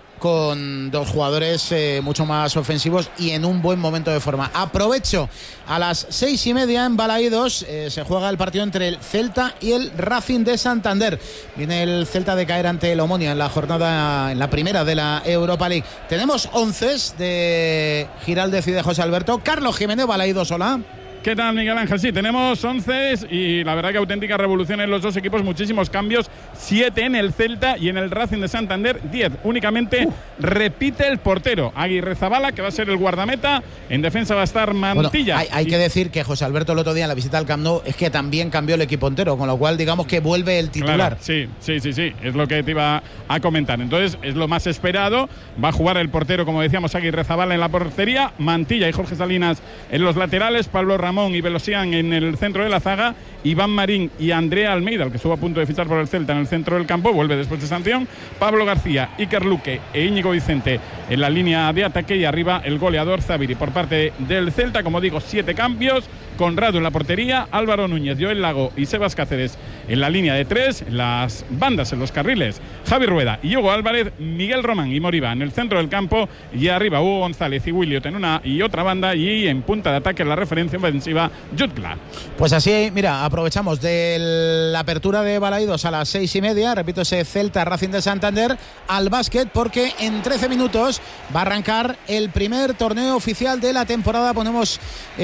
con dos jugadores mucho más ofensivos y en un buen momento de forma. Aprovecho, a las 6:30 en Balaídos se juega el partido entre el Celta y el Racing de Santander. Viene el Celta de caer ante el Omonia en la primera de la Europa League. Tenemos 11 de Giraldez y de José Alberto. Carlos Jiménez, Balaídos, hola. ¿Qué tal, Miguel Ángel? Sí, tenemos 11 y la verdad que auténtica revolución en los dos equipos, muchísimos cambios, 7 en el Celta y en el Racing de Santander 10. Únicamente repite el portero, Aguirrezabala, que va a ser el guardameta. En defensa va a estar Mantilla. Bueno, hay que decir que José Alberto el otro día en la visita al Camp Nou es que también cambió el equipo entero, con lo cual digamos que vuelve el titular. Claro, sí, es lo que te iba a comentar. Entonces es lo más esperado. Va a jugar el portero, como decíamos, Aguirrezabala en la portería, Mantilla y Jorge Salinas en los laterales, Pablo Ramón y Velosian en el centro de la zaga, Iván Marín y Andrea Almeida, el que estuvo a punto de fichar por el Celta, en el centro del campo, vuelve después de sanción, Pablo García, Iker Luque e Íñigo Vicente en la línea de ataque y arriba el goleador Zaviri. Por parte del Celta, como digo, 7 cambios, Conrado en la portería, Álvaro Núñez, Joel Lago y Sebas Cáceres en la línea de 3, en las bandas, en los carriles, Javi Rueda y Hugo Álvarez, Miguel Román y Moriba en el centro del campo y arriba Hugo González y Williot en una y otra banda y en punta de ataque la referencia ofensiva Jutgla. Pues así, mira, aprovechamos de la apertura de Balaídos a las 6:30, repito, ese Celta Racing de Santander, al básquet, porque en 13 minutos va a arrancar el primer torneo oficial de la temporada. Ponemos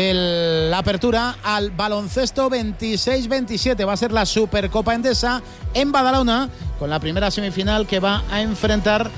la apertura al baloncesto 26-27, va a ser la Supercopa Endesa en Badalona, con la primera semifinal que va a enfrentar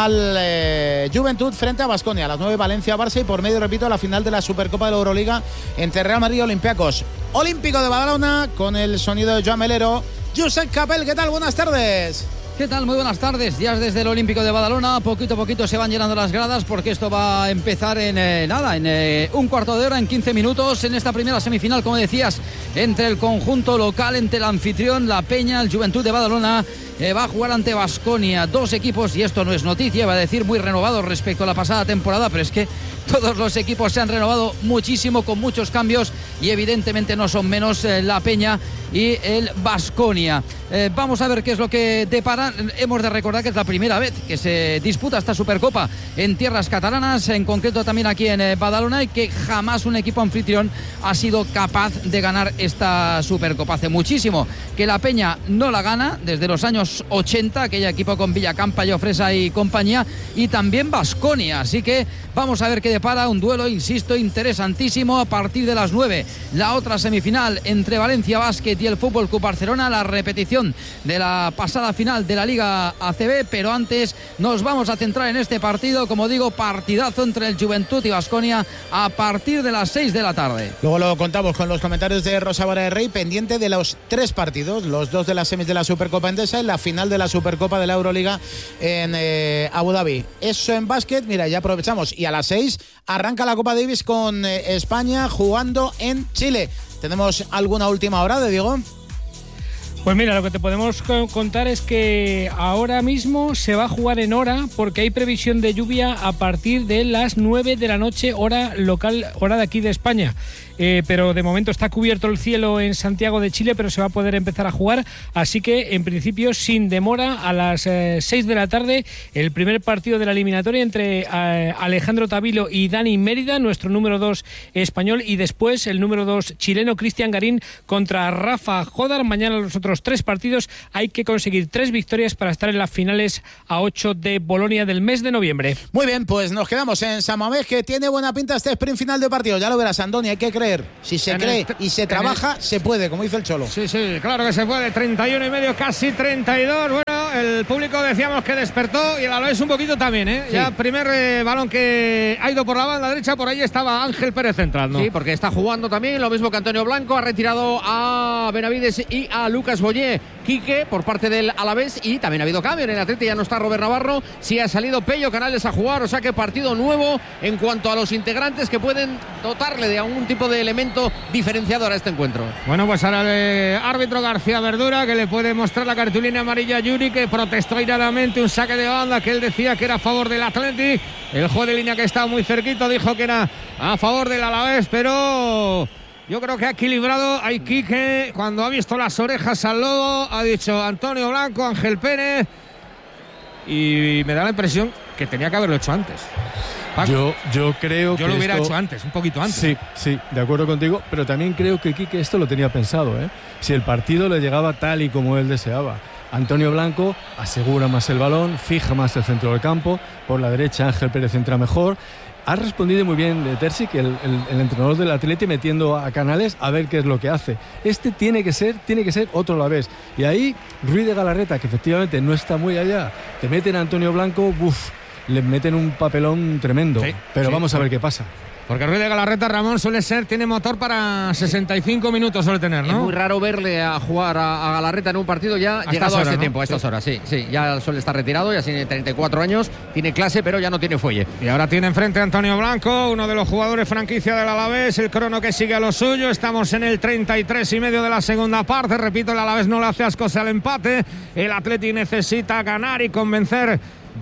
al Juventud frente a Baskonia. A las 9 Valencia Barça y por medio, repito, la final de la Supercopa de la Euroliga entre Real Madrid y Olympiacos. Olímpico de Badalona con el sonido de Joan Melero. Josep Capel, ¿qué tal? Buenas tardes. ¿Qué tal? Muy buenas tardes. Ya desde el Olímpico de Badalona, poquito a poquito se van llenando las gradas porque esto va a empezar en un cuarto de hora, en 15 minutos, en esta primera semifinal, como decías, entre el conjunto local, entre el anfitrión, la Peña, el Juventud de Badalona. Va a jugar ante Baskonia, dos equipos, y esto no es noticia, va a decir muy renovados respecto a la pasada temporada, pero es que todos los equipos se han renovado muchísimo, con muchos cambios, y evidentemente no son menos la Peña y el Baskonia. Vamos a ver qué es lo que depara. Hemos de recordar que es la primera vez que se disputa esta Supercopa en tierras catalanas, en concreto también aquí en Badalona, y que jamás un equipo anfitrión ha sido capaz de ganar esta Supercopa. Hace muchísimo que la Peña no la gana, desde los años 80, aquella equipo con Villacampa, Llofresa y compañía, y también Baskonia. Así que vamos a ver qué depara un duelo, insisto, interesantísimo a partir de las 9. La otra semifinal entre Valencia Basket y el Fútbol Club Barcelona, la repetición de la pasada final de la Liga ACB, pero antes nos vamos a centrar en este partido, como digo, partidazo entre el Juventud y Baskonia a partir de las 6 de la tarde. Luego lo contamos con los comentarios de Rosa Vara de Rey, pendiente de los 3 partidos, los 2 de las semis de la Supercopa Endesa y la final de la Supercopa de la Euroliga en Abu Dhabi. Eso en básquet, mira, ya aprovechamos. Y a las 6 arranca la Copa Davis con España jugando en Chile. ¿Tenemos alguna última hora de Diego? Pues mira, lo que te podemos contar es que ahora mismo se va a jugar en hora porque hay previsión de lluvia a partir de las 9 de la noche, hora local, hora de aquí de España. Pero de momento está cubierto el cielo en Santiago de Chile, pero se va a poder empezar a jugar, así que en principio sin demora a las 6 de la tarde el primer partido de la eliminatoria entre Alejandro Tavilo y Dani Mérida, nuestro número 2 español, y después el número 2 chileno Cristian Garín contra Rafa Jodar. Mañana los otros 3 partidos, hay que conseguir 3 victorias para estar en las finales a 8 de Bolonia del mes de noviembre. Muy bien, pues nos quedamos en San Mamés, que tiene buena pinta este sprint final de partido, ya lo verás, Andoni, hay que creer. Si se cree y se trabaja, se puede, como dice el Cholo. Sí, claro que se puede. 31 y medio, casi 32. Bueno, el público decíamos que despertó y el Alavés un poquito también, ¿eh? Sí. Ya primer balón que ha ido por la banda derecha, por ahí estaba Ángel Pérez entrando. Sí, porque está jugando también, lo mismo que Antonio Blanco, ha retirado a Benavides y a Lucas Boyé. Quique por parte del Alavés, y también ha habido cambio en el Atleti, ya no está Robert Navarro, sí ha salido Pello Canales a jugar, o sea que partido nuevo en cuanto a los integrantes que pueden dotarle de algún tipo de elemento diferenciador a este encuentro. Bueno, pues ahora el árbitro García Verdura, que le puede mostrar la cartulina amarilla a Yuri, que protestó airadamente un saque de banda que él decía que era a favor del Atleti. El juez de línea, que estaba muy cerquito, dijo que era a favor del Alavés, pero yo creo que ha equilibrado a Quique cuando ha visto las orejas al lobo, ha dicho Antonio Blanco, Ángel Pérez, y me da la impresión que tenía que haberlo hecho antes. Paco, yo creo que yo lo hubiera hecho antes, un poquito antes. Sí, de acuerdo contigo, pero también creo que Quique esto lo tenía pensado, ¿eh? Si el partido le llegaba tal y como él deseaba. Antonio Blanco asegura más el balón, fija más el centro del campo, por la derecha Ángel Pérez entra mejor. Ha respondido muy bien de Terzic, el entrenador del Atleti, metiendo a Canales a ver qué es lo que hace. Este tiene que ser otro a la vez. Y ahí Ruiz de Galarreta, que efectivamente no está muy allá, te meten a Antonio Blanco, le meten un papelón tremendo. Pero vamos a ver qué pasa. Porque Ruiz de Galarreta, Ramón, tiene motor para 65 minutos, suele tener, ¿no? Es muy raro verle a jugar a Galarreta en un partido ya llegado a este tiempo, a estas horas, sí. Ya suele estar retirado, ya tiene 34 años, tiene clase, pero ya no tiene fuelle. Y ahora tiene enfrente a Antonio Blanco, uno de los jugadores franquicia del Alavés, el crono que sigue a lo suyo. Estamos en el 33 y medio de la segunda parte. Repito, el Alavés no le hace ascos al empate. El Atleti necesita ganar y convencer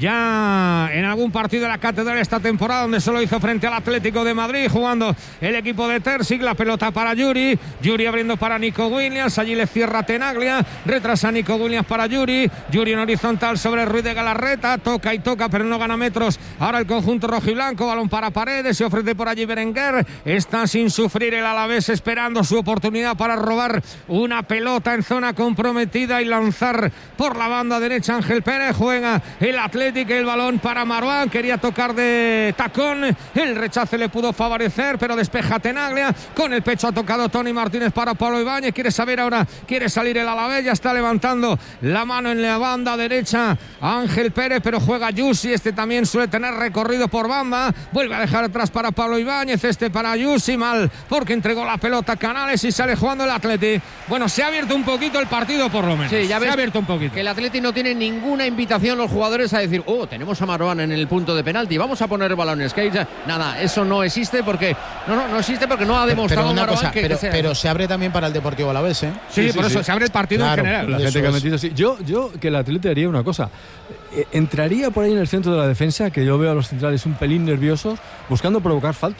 ya en algún partido de la Catedral esta temporada, donde solo hizo frente al Atlético de Madrid, jugando el equipo de Terzic. La pelota para Yuri abriendo para Nico Williams, allí le cierra Tenaglia, retrasa Nico Williams para Yuri en horizontal sobre Ruiz de Galarreta, toca pero no gana metros. Ahora el conjunto rojiblanco, balón para Paredes, se ofrece por allí Berenguer, está sin sufrir el Alavés, esperando su oportunidad para robar una pelota en zona comprometida y lanzar por la banda derecha. Ángel Pérez, juega el Atlético, el balón para Marwan, quería tocar de tacón, el rechace le pudo favorecer, pero despeja Tenaglia, con el pecho ha tocado Tony Martínez para Pablo Ibáñez. Quiere salir el Alavés, ya está levantando la mano en la banda derecha Ángel Pérez, pero juega Yusi, este también suele tener recorrido por banda, vuelve a dejar atrás para Pablo Ibáñez, este para Yusi, mal, porque entregó la pelota a Canales y sale jugando el Atleti. Bueno, se ha abierto un poquito el partido, por lo menos. Sí, ya se ha abierto un poquito. Que el Atleti no tiene ninguna invitación los jugadores a decir, tenemos a Marwan en el punto de penalti, vamos a poner balones. Nada, eso no existe porque no existe porque no ha demostrado Marwan pero se abre también para el Deportivo Alavés, ¿eh? Sí, por eso se abre el partido, claro, en general. La gente que ha metido, sí. Yo que el Atleti haría una cosa. Entraría por ahí en el centro de la defensa, que yo veo a los centrales un pelín nerviosos, buscando provocar faltas.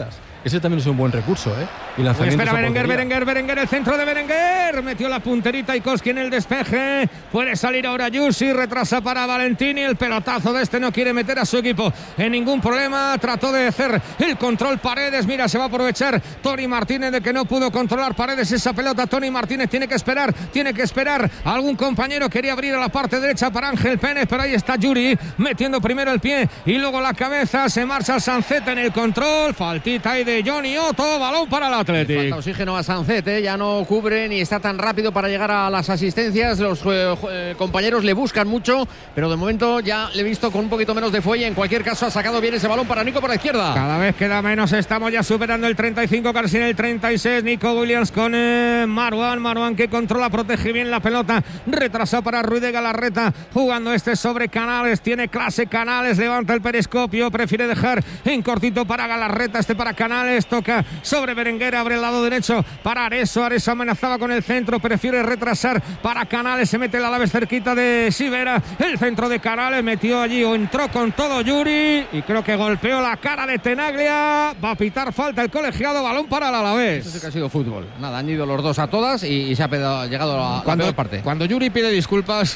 ese también es un buen recurso, y lanzamientos. Espera Berenguer, el centro de Berenguer, metió la punterita Ikoski en el despeje, puede salir ahora Yusi, retrasa para Valentini, el pelotazo de este no quiere meter a su equipo en ningún problema, trató de hacer el control Paredes, mira, se va a aprovechar Tony Martínez de que no pudo controlar Paredes esa pelota. Tony Martínez tiene que esperar, algún compañero quería abrir a la parte derecha para Ángel Pérez, pero ahí está Yuri metiendo primero el pie y luego la cabeza, se marcha Sancet en el control, faltita ahí de Johnny Otto, balón para el Athletic. Falta oxígeno a Sancet, ya no cubre ni está tan rápido para llegar a las asistencias, los compañeros le buscan mucho, pero de momento ya le he visto con un poquito menos de fuelle. En cualquier caso ha sacado bien ese balón para Nico por la izquierda. Cada vez queda menos, estamos ya superando el 35, casi en el 36. Nico Williams con Marouane que controla, protege bien la pelota, retrasa para Ruiz de Galarreta, jugando sobre Canales, tiene clase Canales, levanta el periscopio, prefiere dejar en cortito para Galarreta, para Canales, toca sobre Berenguer, abre el lado derecho para Areso amenazaba con el centro, prefiere retrasar para Canales, se mete el Alavés cerquita de Sivera, el centro de Canales, metió allí o entró con todo Yuri y creo que golpeó la cara de Tenaglia, va a pitar falta el colegiado, balón para el Alavés. Eso sí que ha sido fútbol, nada, han ido los dos a todas y se ha llegado a la peor parte. Cuando Yuri pide disculpas...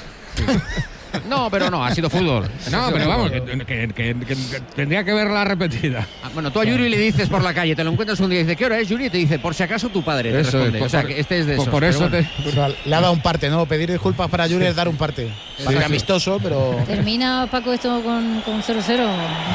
No, pero no, ha sido fútbol. No, pero vamos, que tendría que verla repetida. Bueno, tú a Yuri le dices por la calle, te lo encuentras un día y dice, ¿qué hora es, Yuri? Y te dice, por si acaso tu padre. Te eso responde. Es, o sea, que este es de esos. Por eso bueno. Le ha dado un parte, ¿no? Pedir disculpas para Yuri es dar un parte. Amistoso, pero... ¿Termina, Paco, esto con 0-0?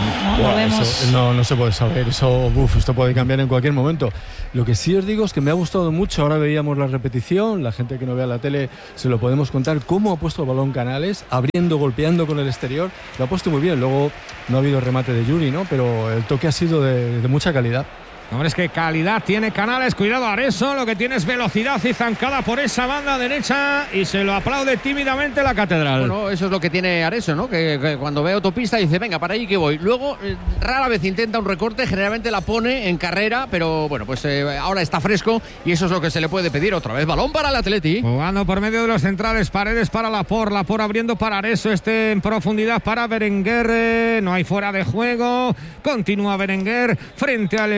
No vemos. No se puede saber. Esto puede cambiar en cualquier momento. Lo que sí os digo es que me ha gustado mucho. Ahora veíamos la repetición. La gente que no vea la tele se lo podemos contar. Cómo ha puesto el balón Canales, abriendo, golpeando con el exterior. Lo ha puesto muy bien. Luego no ha habido remate de Yuri, ¿no? Pero el toque ha sido de mucha calidad. Hombre, es que calidad tiene Canales, cuidado Areso, lo que tiene es velocidad y zancada por esa banda derecha y se lo aplaude tímidamente la Catedral. Bueno, eso es lo que tiene Areso, ¿no? Que cuando ve autopista dice, venga, para allí que voy. Luego, rara vez intenta un recorte, generalmente la pone en carrera, pero bueno, pues ahora está fresco y eso es lo que se le puede pedir. Otra vez, balón para el Atleti. Jugando por medio de los centrales, Paredes para Lapor abriendo para Areso, en profundidad para Berenguer, no hay fuera de juego, continúa Berenguer, frente al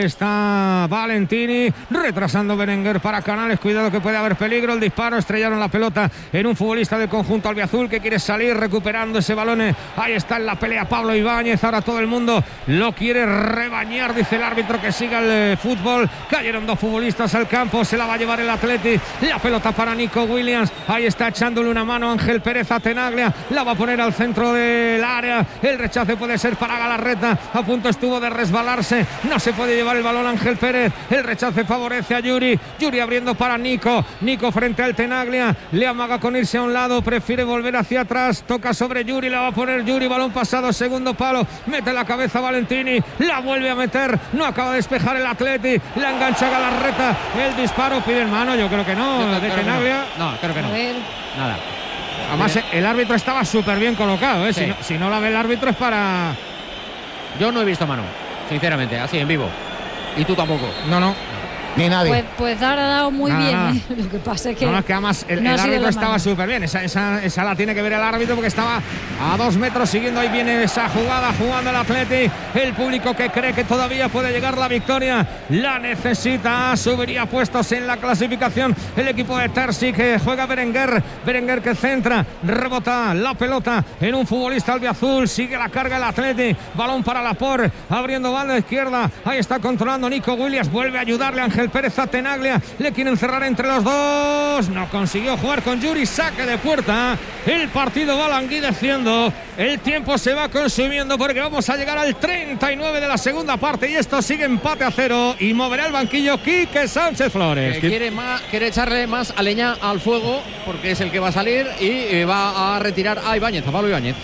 Valentini, retrasando Berenguer para Canales, cuidado que puede haber peligro, el disparo, estrellaron la pelota en un futbolista del conjunto albiazul que quiere salir recuperando ese balón, ahí está en la pelea Pablo Ibáñez, ahora todo el mundo lo quiere rebañar, dice el árbitro que siga el fútbol, cayeron dos futbolistas al campo, se la va a llevar el Atleti, la pelota para Nico Williams, ahí está echándole una mano Ángel Pérez a Tenaglia, la va a poner al centro del área, el rechace puede ser para Galarreta, a punto estuvo de resbalarse, no se puede llevar el balón Ángel Pérez, el rechace favorece a Yuri abriendo para Nico frente al Tenaglia, le amaga con irse a un lado, prefiere volver hacia atrás, toca sobre Yuri, la va a poner Yuri, balón pasado, segundo palo, mete la cabeza Valentini, la vuelve a meter, no acaba de despejar el Atleti, la engancha Galarreta, el disparo, pide en mano, yo creo que no, de Tenaglia. No, creo que no. Nada. Además, el árbitro estaba súper bien colocado, sí. Si no la ve el árbitro es para... Yo no he visto mano, sinceramente, así en vivo. Y tú tampoco. No. Ni nadie. Pues ha dado muy bien. Lo que pasa es que... No, es que además el árbitro estaba súper bien. Esa la tiene que ver el árbitro porque estaba a 2 metros siguiendo. Ahí viene esa jugada, jugando el Atleti. El público que cree que todavía puede llegar la victoria. La necesita. Subiría puestos en la clasificación el equipo de Terzi, que juega Berenguer. Berenguer que centra, rebota la pelota en un futbolista albiazul. Sigue la carga el Atleti. Balón para Lapor, abriendo banda izquierda. Ahí está controlando Nico Williams. Vuelve a ayudarle Ángel Pérez a Tenaglia, le quieren cerrar entre los dos, no consiguió jugar con Yuri, saque de puerta, el partido va languideciendo, el tiempo se va consumiendo porque vamos a llegar al 39 de la segunda parte y esto sigue empate a 0 y moverá el banquillo Quique Sánchez Flores. Quiere echarle más a leña al fuego porque es el que va a salir y va a retirar a Ibáñez, a Pablo Ibáñez.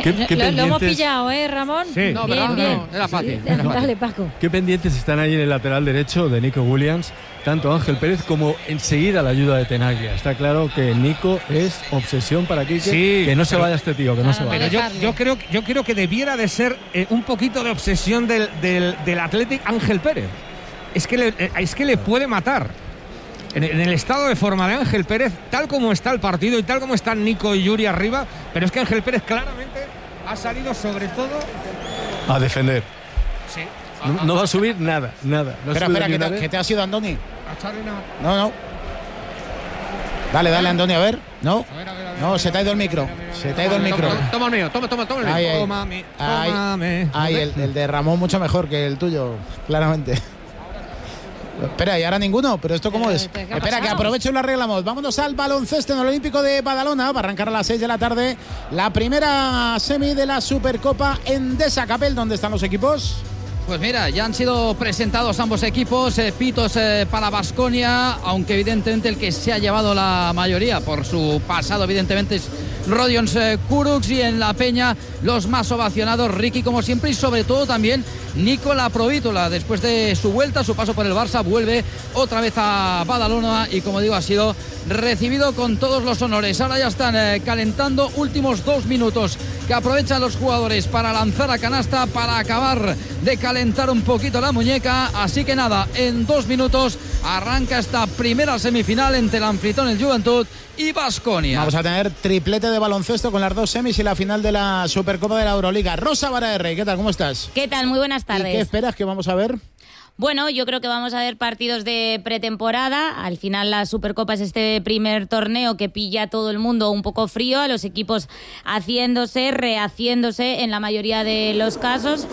Lo hemos pillado, Ramón. Sí. No, bien. No, era fácil. Dale, Paco. ¿Qué pendientes están ahí en el lateral derecho de Nico Williams? Tanto Ángel Pérez como enseguida la ayuda de Tenaglia. Está claro que Nico es obsesión para Quique, que no se vaya este tío, que no se vaya. Pero yo creo que debiera de ser un poquito de obsesión del Athletic Ángel Pérez. Es que le puede matar. En el estado de forma de Ángel Pérez, tal como está el partido y tal como están Nico y Yuri arriba, pero es que Ángel Pérez claramente ha salido sobre todo a defender. Sí. No va a subir nada. No espera, ¿qué te ha sido, Andoni? No. Dale, Andoni, a ver. No, se te ha ido el micro. Toma el mío, toma el mío. Ay, el de Ramón mucho mejor que el tuyo, claramente. Espera, ¿y ahora ninguno? ¿Pero esto cómo es? Espera, que aprovecho y lo arreglamos. Vámonos al baloncesto en el Olímpico de Badalona. Va a arrancar a las 6 de la tarde la primera semi de la Supercopa Endesa. Capel, ¿dónde están los equipos? Pues mira, ya han sido presentados ambos equipos, pitos para Baskonia, aunque evidentemente el que se ha llevado la mayoría por su pasado evidentemente es Rodions Kurucs, y en la Peña los más ovacionados, Ricky como siempre, y sobre todo también Nikola Provítola. Después de su vuelta, su paso por el Barça, vuelve otra vez a Badalona y, como digo, ha sido recibido con todos los honores. Ahora ya están calentando, últimos 2 minutos que aprovechan los jugadores para lanzar a canasta, para acabar de calentar un poquito la muñeca. Así que nada, en 2 minutos arranca esta primera semifinal entre el anfitrión, el Juventud, y Baskonia. Vamos a tener triplete de baloncesto con las 2 semis y la final de la Supercopa de la Euroliga. Rosa Vara de Rey, ¿qué tal? ¿Cómo estás? ¿Qué tal? Muy buenas tardes. ¿Y qué esperas que vamos a ver? Bueno, yo creo que vamos a ver partidos de pretemporada. Al final la Supercopa es este primer torneo que pilla a todo el mundo un poco frío, a los equipos haciéndose, rehaciéndose en la mayoría de los casos.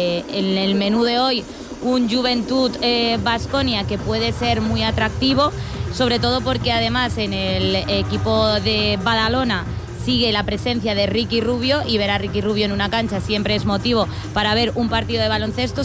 En el menú de hoy, un Juventud Baskonia que puede ser muy atractivo, sobre todo porque además en el equipo de Badalona sigue la presencia de Ricky Rubio, y ver a Ricky Rubio en una cancha siempre es motivo para ver un partido de baloncesto,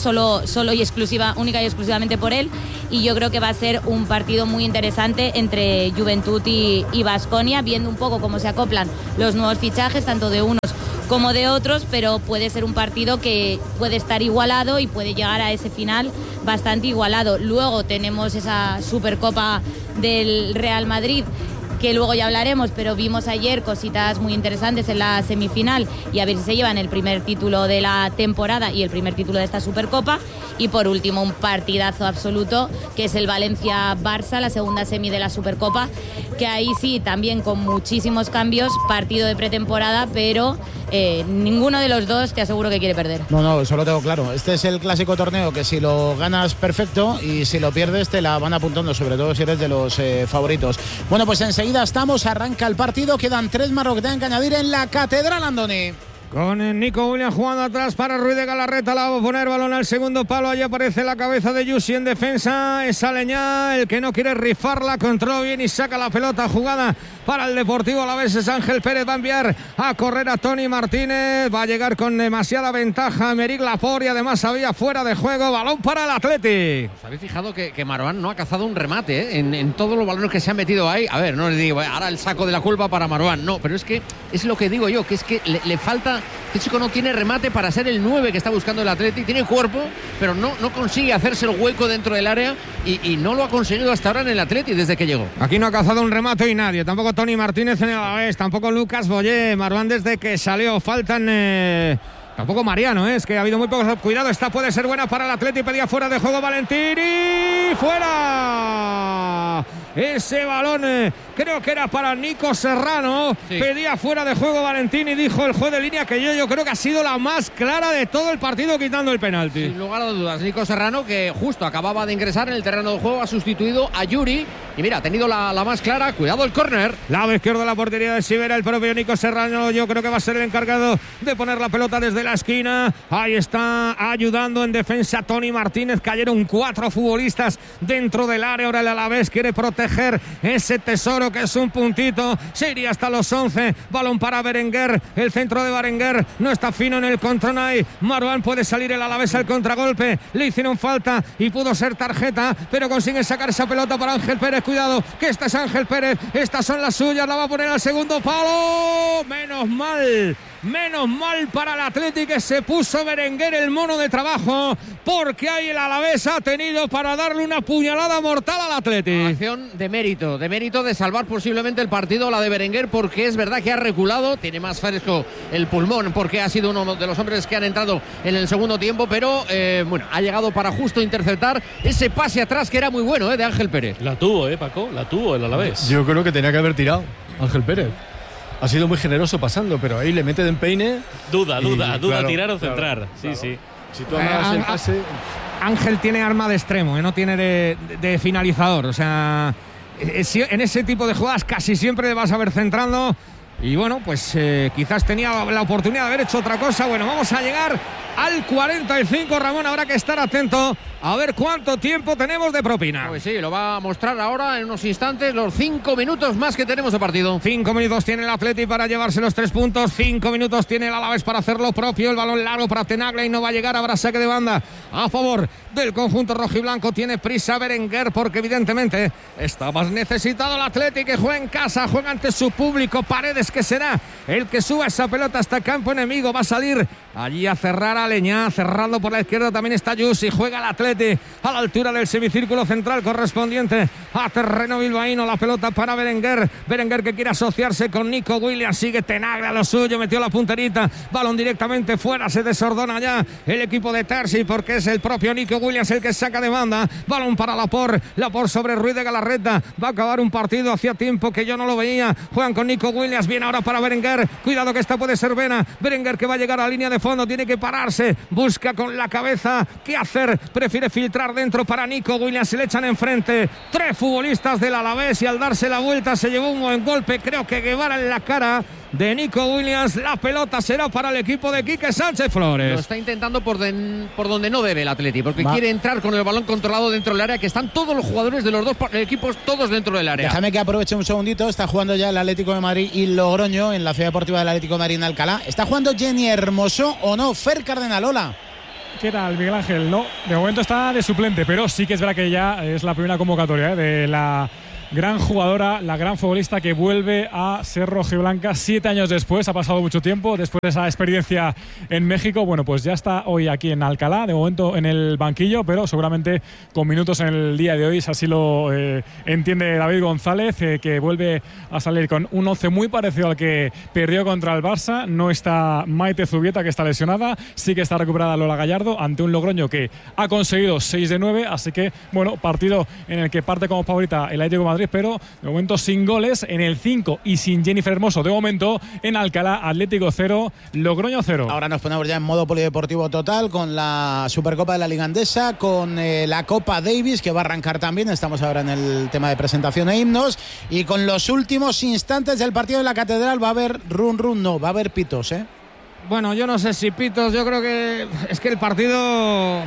única y exclusivamente por él, y yo creo que va a ser un partido muy interesante entre Juventud y Baskonia, viendo un poco cómo se acoplan los nuevos fichajes, tanto de unos como de otros, pero puede ser un partido que puede estar igualado y puede llegar a ese final bastante igualado. Luego tenemos esa Supercopa del Real Madrid, que luego ya hablaremos, pero vimos ayer cositas muy interesantes en la semifinal, y a ver si se llevan el primer título de la temporada y el primer título de esta Supercopa. Y por último, un partidazo absoluto, que es el Valencia-Barça, la segunda semi de la Supercopa, que ahí sí, también con muchísimos cambios, partido de pretemporada, pero ninguno de los dos te aseguro que quiere perder. No, eso lo tengo claro. Este es el clásico torneo que si lo ganas, perfecto, y si lo pierdes te la van apuntando, sobre todo si eres de los favoritos. Bueno, pues enseguida estamos, arranca el partido, quedan 3 más que tengan que añadir en la Catedral, Andoni. Con Nico Williams jugando atrás para Ruiz de Galarreta, la va a poner balón al segundo palo, allí aparece la cabeza de Yusi en defensa, es Aleñá el que no quiere rifarla, controla bien y saca la pelota, jugada para el Deportivo Alavés, es Ángel Pérez, va a enviar a correr a Toni Martínez, va a llegar con demasiada ventaja Meric Laporte, y además había fuera de juego, balón para el Athletic. ¿Os habéis fijado que Marouane no ha cazado un remate en todos los balones que se han metido ahí? A ver, no les digo, ahora el saco de la culpa para Marouane, no, pero es que es lo que digo yo, que es que le falta. Este chico no tiene remate para ser el 9 que está buscando el Athletic, tiene cuerpo, pero no consigue hacerse el hueco dentro del área, y no lo ha conseguido hasta ahora en el Athletic desde que llegó. Aquí no ha cazado un remate y nadie, tampoco Toni Martínez en el Alavés, tampoco Lucas Boyé. Marouane desde que salió, faltan... Tampoco Mariano, es que ha habido muy pocos. Cuidado, esta puede ser buena para el Athletic. Pedía fuera de juego Valentini. ¡Fuera! Ese balón creo que era para Nico Serrano. Sí. Pedía fuera de juego Valentini. Dijo el juez de línea que yo creo que ha sido la más clara de todo el partido, quitando el penalti. Sin lugar a dudas, Nico Serrano, que justo acababa de ingresar en el terreno de juego, ha sustituido a Yuri. Y mira, ha tenido la más clara. Cuidado el córner. Lado izquierdo de la portería de Sivera, el propio Nico Serrano. Yo creo que va a ser el encargado de poner la pelota desde la esquina. Ahí está ayudando en defensa Toni Martínez. Cayeron 4 futbolistas dentro del área. Ahora el Alavés quiere proteger ese tesoro que es un puntito. Se iría hasta los 11. Balón para Berenguer. El centro de Berenguer no está fino en el Contronay. Marouane, puede salir el Alavés al contragolpe. Le hicieron falta y pudo ser tarjeta, pero consigue sacar esa pelota para Ángel Pérez. Cuidado, que esta es Ángel Pérez. Estas son las suyas. La va a poner al segundo palo. Menos mal para el Athletic, que se puso Berenguer el mono de trabajo, porque ahí el Alavés ha tenido para darle una puñalada mortal al Athletic. Acción de mérito de salvar posiblemente el partido, la de Berenguer, porque es verdad que ha reculado, tiene más fresco el pulmón, porque ha sido uno de los hombres que han entrado en el segundo tiempo, pero bueno, ha llegado para justo interceptar ese pase atrás que era muy bueno de Ángel Pérez. La tuvo, Paco, la tuvo el Alavés. Yo creo que tenía que haber tirado Ángel Pérez. Ha sido muy generoso pasando, pero ahí le mete de empeine. Duda, tirar o centrar. Sí. Si tú hagas el pase... Ángel tiene arma de extremo, no tiene de finalizador. O sea, en ese tipo de jugadas casi siempre le vas a ver centrando. Y bueno, pues quizás tenía la oportunidad de haber hecho otra cosa. Bueno, vamos a llegar al 45, Ramón. Habrá que estar atento a ver cuánto tiempo tenemos de propina. Pues sí, lo va a mostrar ahora en unos instantes, los 5 minutos más que tenemos de partido. 5 minutos tiene el Atleti para llevarse los 3 puntos. 5 minutos tiene el Alavés para hacer lo propio. El balón largo para Tenaglia y no va a llegar. Habrá saque de banda a favor del conjunto rojiblanco. Tiene prisa Berenguer porque evidentemente está más necesitado el Atleti, que juega en casa, juega ante su público. Paredes, que será el que suba esa pelota hasta campo enemigo. Va a salir allí a cerrar a Leñá. Cerrando por la izquierda también está Yusi. Juega el Atleti a la altura del semicírculo central correspondiente a terreno bilbaíno. La pelota para Berenguer. Berenguer, que quiere asociarse con Nico Williams. Sigue Tenaglia lo suyo. Metió la punterita. Balón directamente fuera. Se desordona ya el equipo de Terzi porque es el propio Nico Williams el que saca de banda. Balón para Laporte. Laporte sobre Ruiz de Galarreta. Va a acabar un partido. Hacía tiempo que yo no lo veía. Juegan con Nico Williams. Bien ahora para Berenguer. Cuidado que esta puede ser Vena. Berenguer, que va a llegar a la línea de fondo. Tiene que pararse. Busca con la cabeza qué hacer. Prefiere filtrar dentro para Nico Williams. Se le echan enfrente 3 futbolistas del Alavés y al darse la vuelta se llevó un buen golpe. Creo que Guevara en la cara de Nico Williams. La pelota será para el equipo de Quique Sánchez Flores. Lo está intentando por donde no debe el Atleti, porque quiere entrar con el balón controlado dentro del área, que están todos los jugadores de los dos equipos todos dentro del área. Déjame que aproveche un segundito. Está jugando ya el Atlético de Madrid y Logroño en la Ciudad Deportiva del Atlético de Madrid en Alcalá. ¿Está jugando Jenny Hermoso o no? Fer Cardenalola. ¿Qué tal, Miguel Ángel? No, de momento está de suplente, pero sí que es verdad que ya es la primera convocatoria de la gran jugadora, la gran futbolista que vuelve a ser rojiblanca 7 años después. Ha pasado mucho tiempo después de esa experiencia en México. Bueno, pues ya está hoy aquí en Alcalá, de momento en el banquillo, pero seguramente con minutos en el día de hoy. Así lo entiende David González, que vuelve a salir con un 11 muy parecido al que perdió contra el Barça. No está Maite Zubieta, que está lesionada. Sí que está recuperada Lola Gallardo ante un Logroño que ha conseguido 6 de 9. Así que, bueno, partido en el que parte como favorita el Atlético de Madrid, pero de momento sin goles en el 5 y sin Jennifer Hermoso. De momento en Alcalá, Atlético 0, Logroño 0. Ahora nos ponemos ya en modo polideportivo total con la Supercopa de la Liga Andesa, con la Copa Davis, que va a arrancar también. Estamos ahora en el tema de presentación e himnos, y con los últimos instantes del partido de la Catedral. Va a haber no, va a haber pitos, ¿eh? Bueno, yo no sé si pitos. Yo creo que es que el partido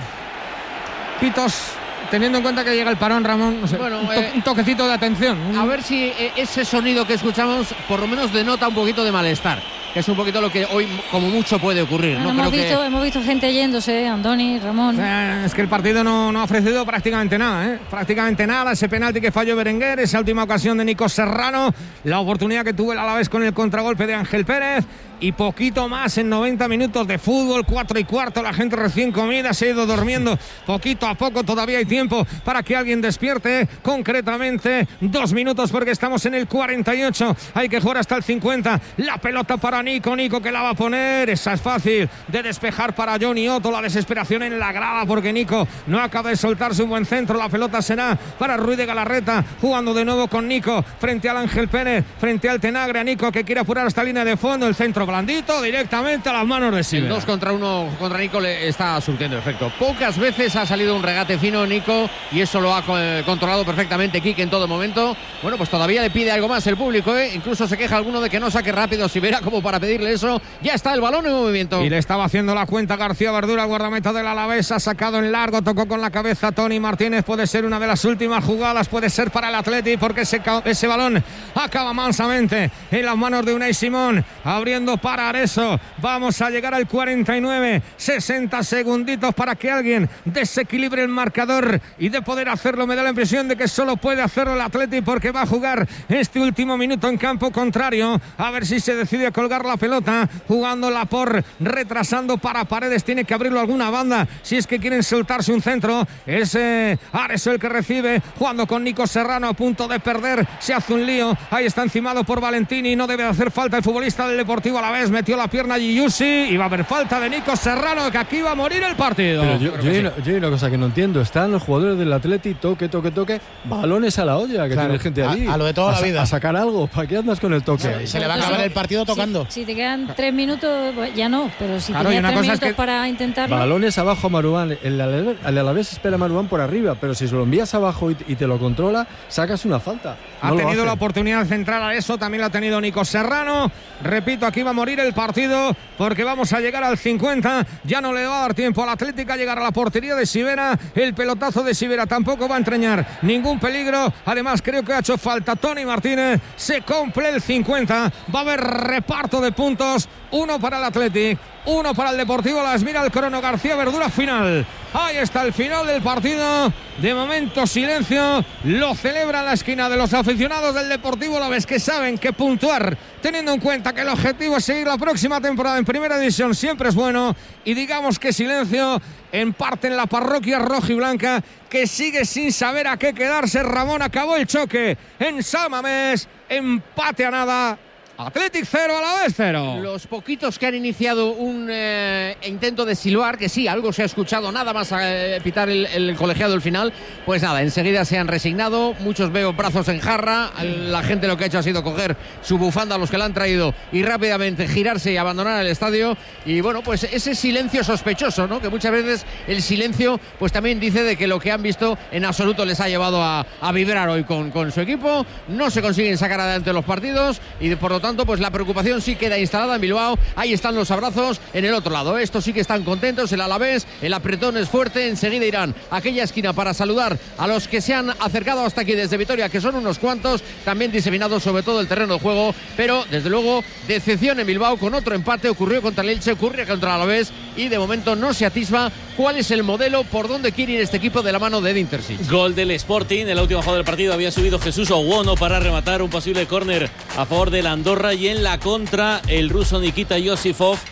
pitos, teniendo en cuenta que llega el parón, Ramón, no sé, bueno, un toquecito de atención. A ver si ese sonido que escuchamos por lo menos denota un poquito de malestar, que es un poquito lo que hoy como mucho puede ocurrir. Hemos visto gente yéndose, Andoni, Ramón. Es que el partido no ha ofrecido prácticamente nada, prácticamente nada. Ese penalti que falló Berenguer, esa última ocasión de Nico Serrano, la oportunidad que tuvo el Alavés con el contragolpe de Ángel Pérez, y poquito más en 90 minutos de fútbol. 4:15, la gente recién comida se ha ido durmiendo poquito a poco. Todavía hay tiempo para que alguien despierte, concretamente 2 minutos, porque estamos en el 48. Hay que jugar hasta el 50. La pelota para Nico, que la va a poner. Esa es fácil de despejar para Johnny Otto. La desesperación en la grada porque Nico no acaba de soltarse un buen centro. La pelota será para Ruiz de Galarreta, jugando de nuevo con Nico frente al Ángel Pérez, frente al Tenaglia. Nico, que quiere apurar hasta línea de fondo. El centro blandito directamente a las manos de Sibera. El 2 contra 1 contra Nico le está surtiendo efecto. Pocas veces ha salido un regate fino Nico, y eso lo ha controlado perfectamente Quique en todo momento. Bueno, pues todavía le pide algo más el público, incluso se queja alguno de que no saque rápido Sibera como para pedirle eso. Ya está el balón en movimiento. Y le estaba haciendo la cuenta García Verdura, el guardameta del Alavés. Ha sacado en largo, tocó con la cabeza Tony Martínez. Puede ser una de las últimas jugadas, puede ser para el Atleti, porque ese balón acaba mansamente en las manos de Unai Simón, abriendo para Areso. Vamos a llegar al 49, 60 segunditos para que alguien desequilibre el marcador, y de poder hacerlo me da la impresión de que solo puede hacerlo el Atleti, porque va a jugar este último minuto en campo contrario. A ver si se decide a colgar la pelota, jugando Laporte, retrasando para Paredes. Tiene que abrirlo alguna banda si es que quieren soltarse un centro. Es Areso el que recibe, jugando con Nico Serrano, a punto de perder. Se hace un lío, ahí está encimado por Valentini. No debe hacer falta el futbolista del Deportivo Alavés, metió la pierna Giusi y va a haber falta de Nico Serrano, que aquí va a morir el partido. Pero yo hay una cosa que no entiendo, están los jugadores del Atleti, toque, balones a la olla, que tiene gente allí. A lo de toda la vida. A sacar algo, ¿para qué andas con el toque? Se le va a acabar el partido tocando. Si te quedan 3 minutos, pues ya no, pero si Claro, tenías y una 3 cosa es minutos que- para intentarlo. Balones abajo a Marouane, el Alavés espera a Marouane por arriba, pero si se lo envías abajo y te lo controla, sacas una falta. Ha No lo tenido hacen. la oportunidad de centrar a eso, también lo ha tenido Nico Serrano. Repito, aquí va a morir el partido porque vamos a llegar al 50. Ya no le va a dar tiempo al Atlético a llegar a la portería de Sivera. El pelotazo de Sivera tampoco va a entrañar ningún peligro. Además, creo que ha hecho falta Tony Martínez. Se cumple el 50. Va a haber reparto de puntos. 1 para el Atlético, 1 para el Deportivo Las. Mira el crono García Verdura final. Ahí está el final del partido. De momento silencio. Lo celebra en la esquina de los aficionados del Deportivo Alavés, que saben que puntuar, teniendo en cuenta que el objetivo es seguir la próxima temporada en Primera División, siempre es bueno. Y digamos que silencio en parte en la parroquia rojiblanca, que sigue sin saber a qué quedarse. Ramón, acabó el choque en San Mamés. Empate a nada. Athletic 0, Alavés 0. Los poquitos que han iniciado un intento de silbar, que sí, algo se ha escuchado, nada más a pitar el colegiado el final, pues nada, enseguida se han resignado. Muchos veo brazos en jarra. La gente lo que ha hecho ha sido coger su bufanda a los que la han traído y rápidamente girarse y abandonar el estadio. Y bueno, pues ese silencio sospechoso, ¿no? Que muchas veces el silencio pues también dice de que lo que han visto en absoluto les ha llevado a vibrar hoy con su equipo. No se consiguen sacar adelante los partidos y por lo tanto pues la preocupación sí queda instalada en Bilbao. Ahí están los abrazos en el otro lado. Estos sí que están contentos. El Alavés, el apretón es fuerte. Enseguida irán a aquella esquina para saludar a los que se han acercado hasta aquí desde Vitoria, que son unos cuantos, también diseminados sobre todo el terreno de juego. Pero desde luego decepción en Bilbao con otro empate. Ocurrió contra el Elche, ocurrió contra el Alavés y de momento no se atisba cuál es el modelo, por dónde quiere ir este equipo de la mano de Edin Terzic. Gol del Sporting. En la última jugada del partido había subido Jesús Owono para rematar un posible córner a favor del Andorra, y en la contra el ruso Nikita Yosifov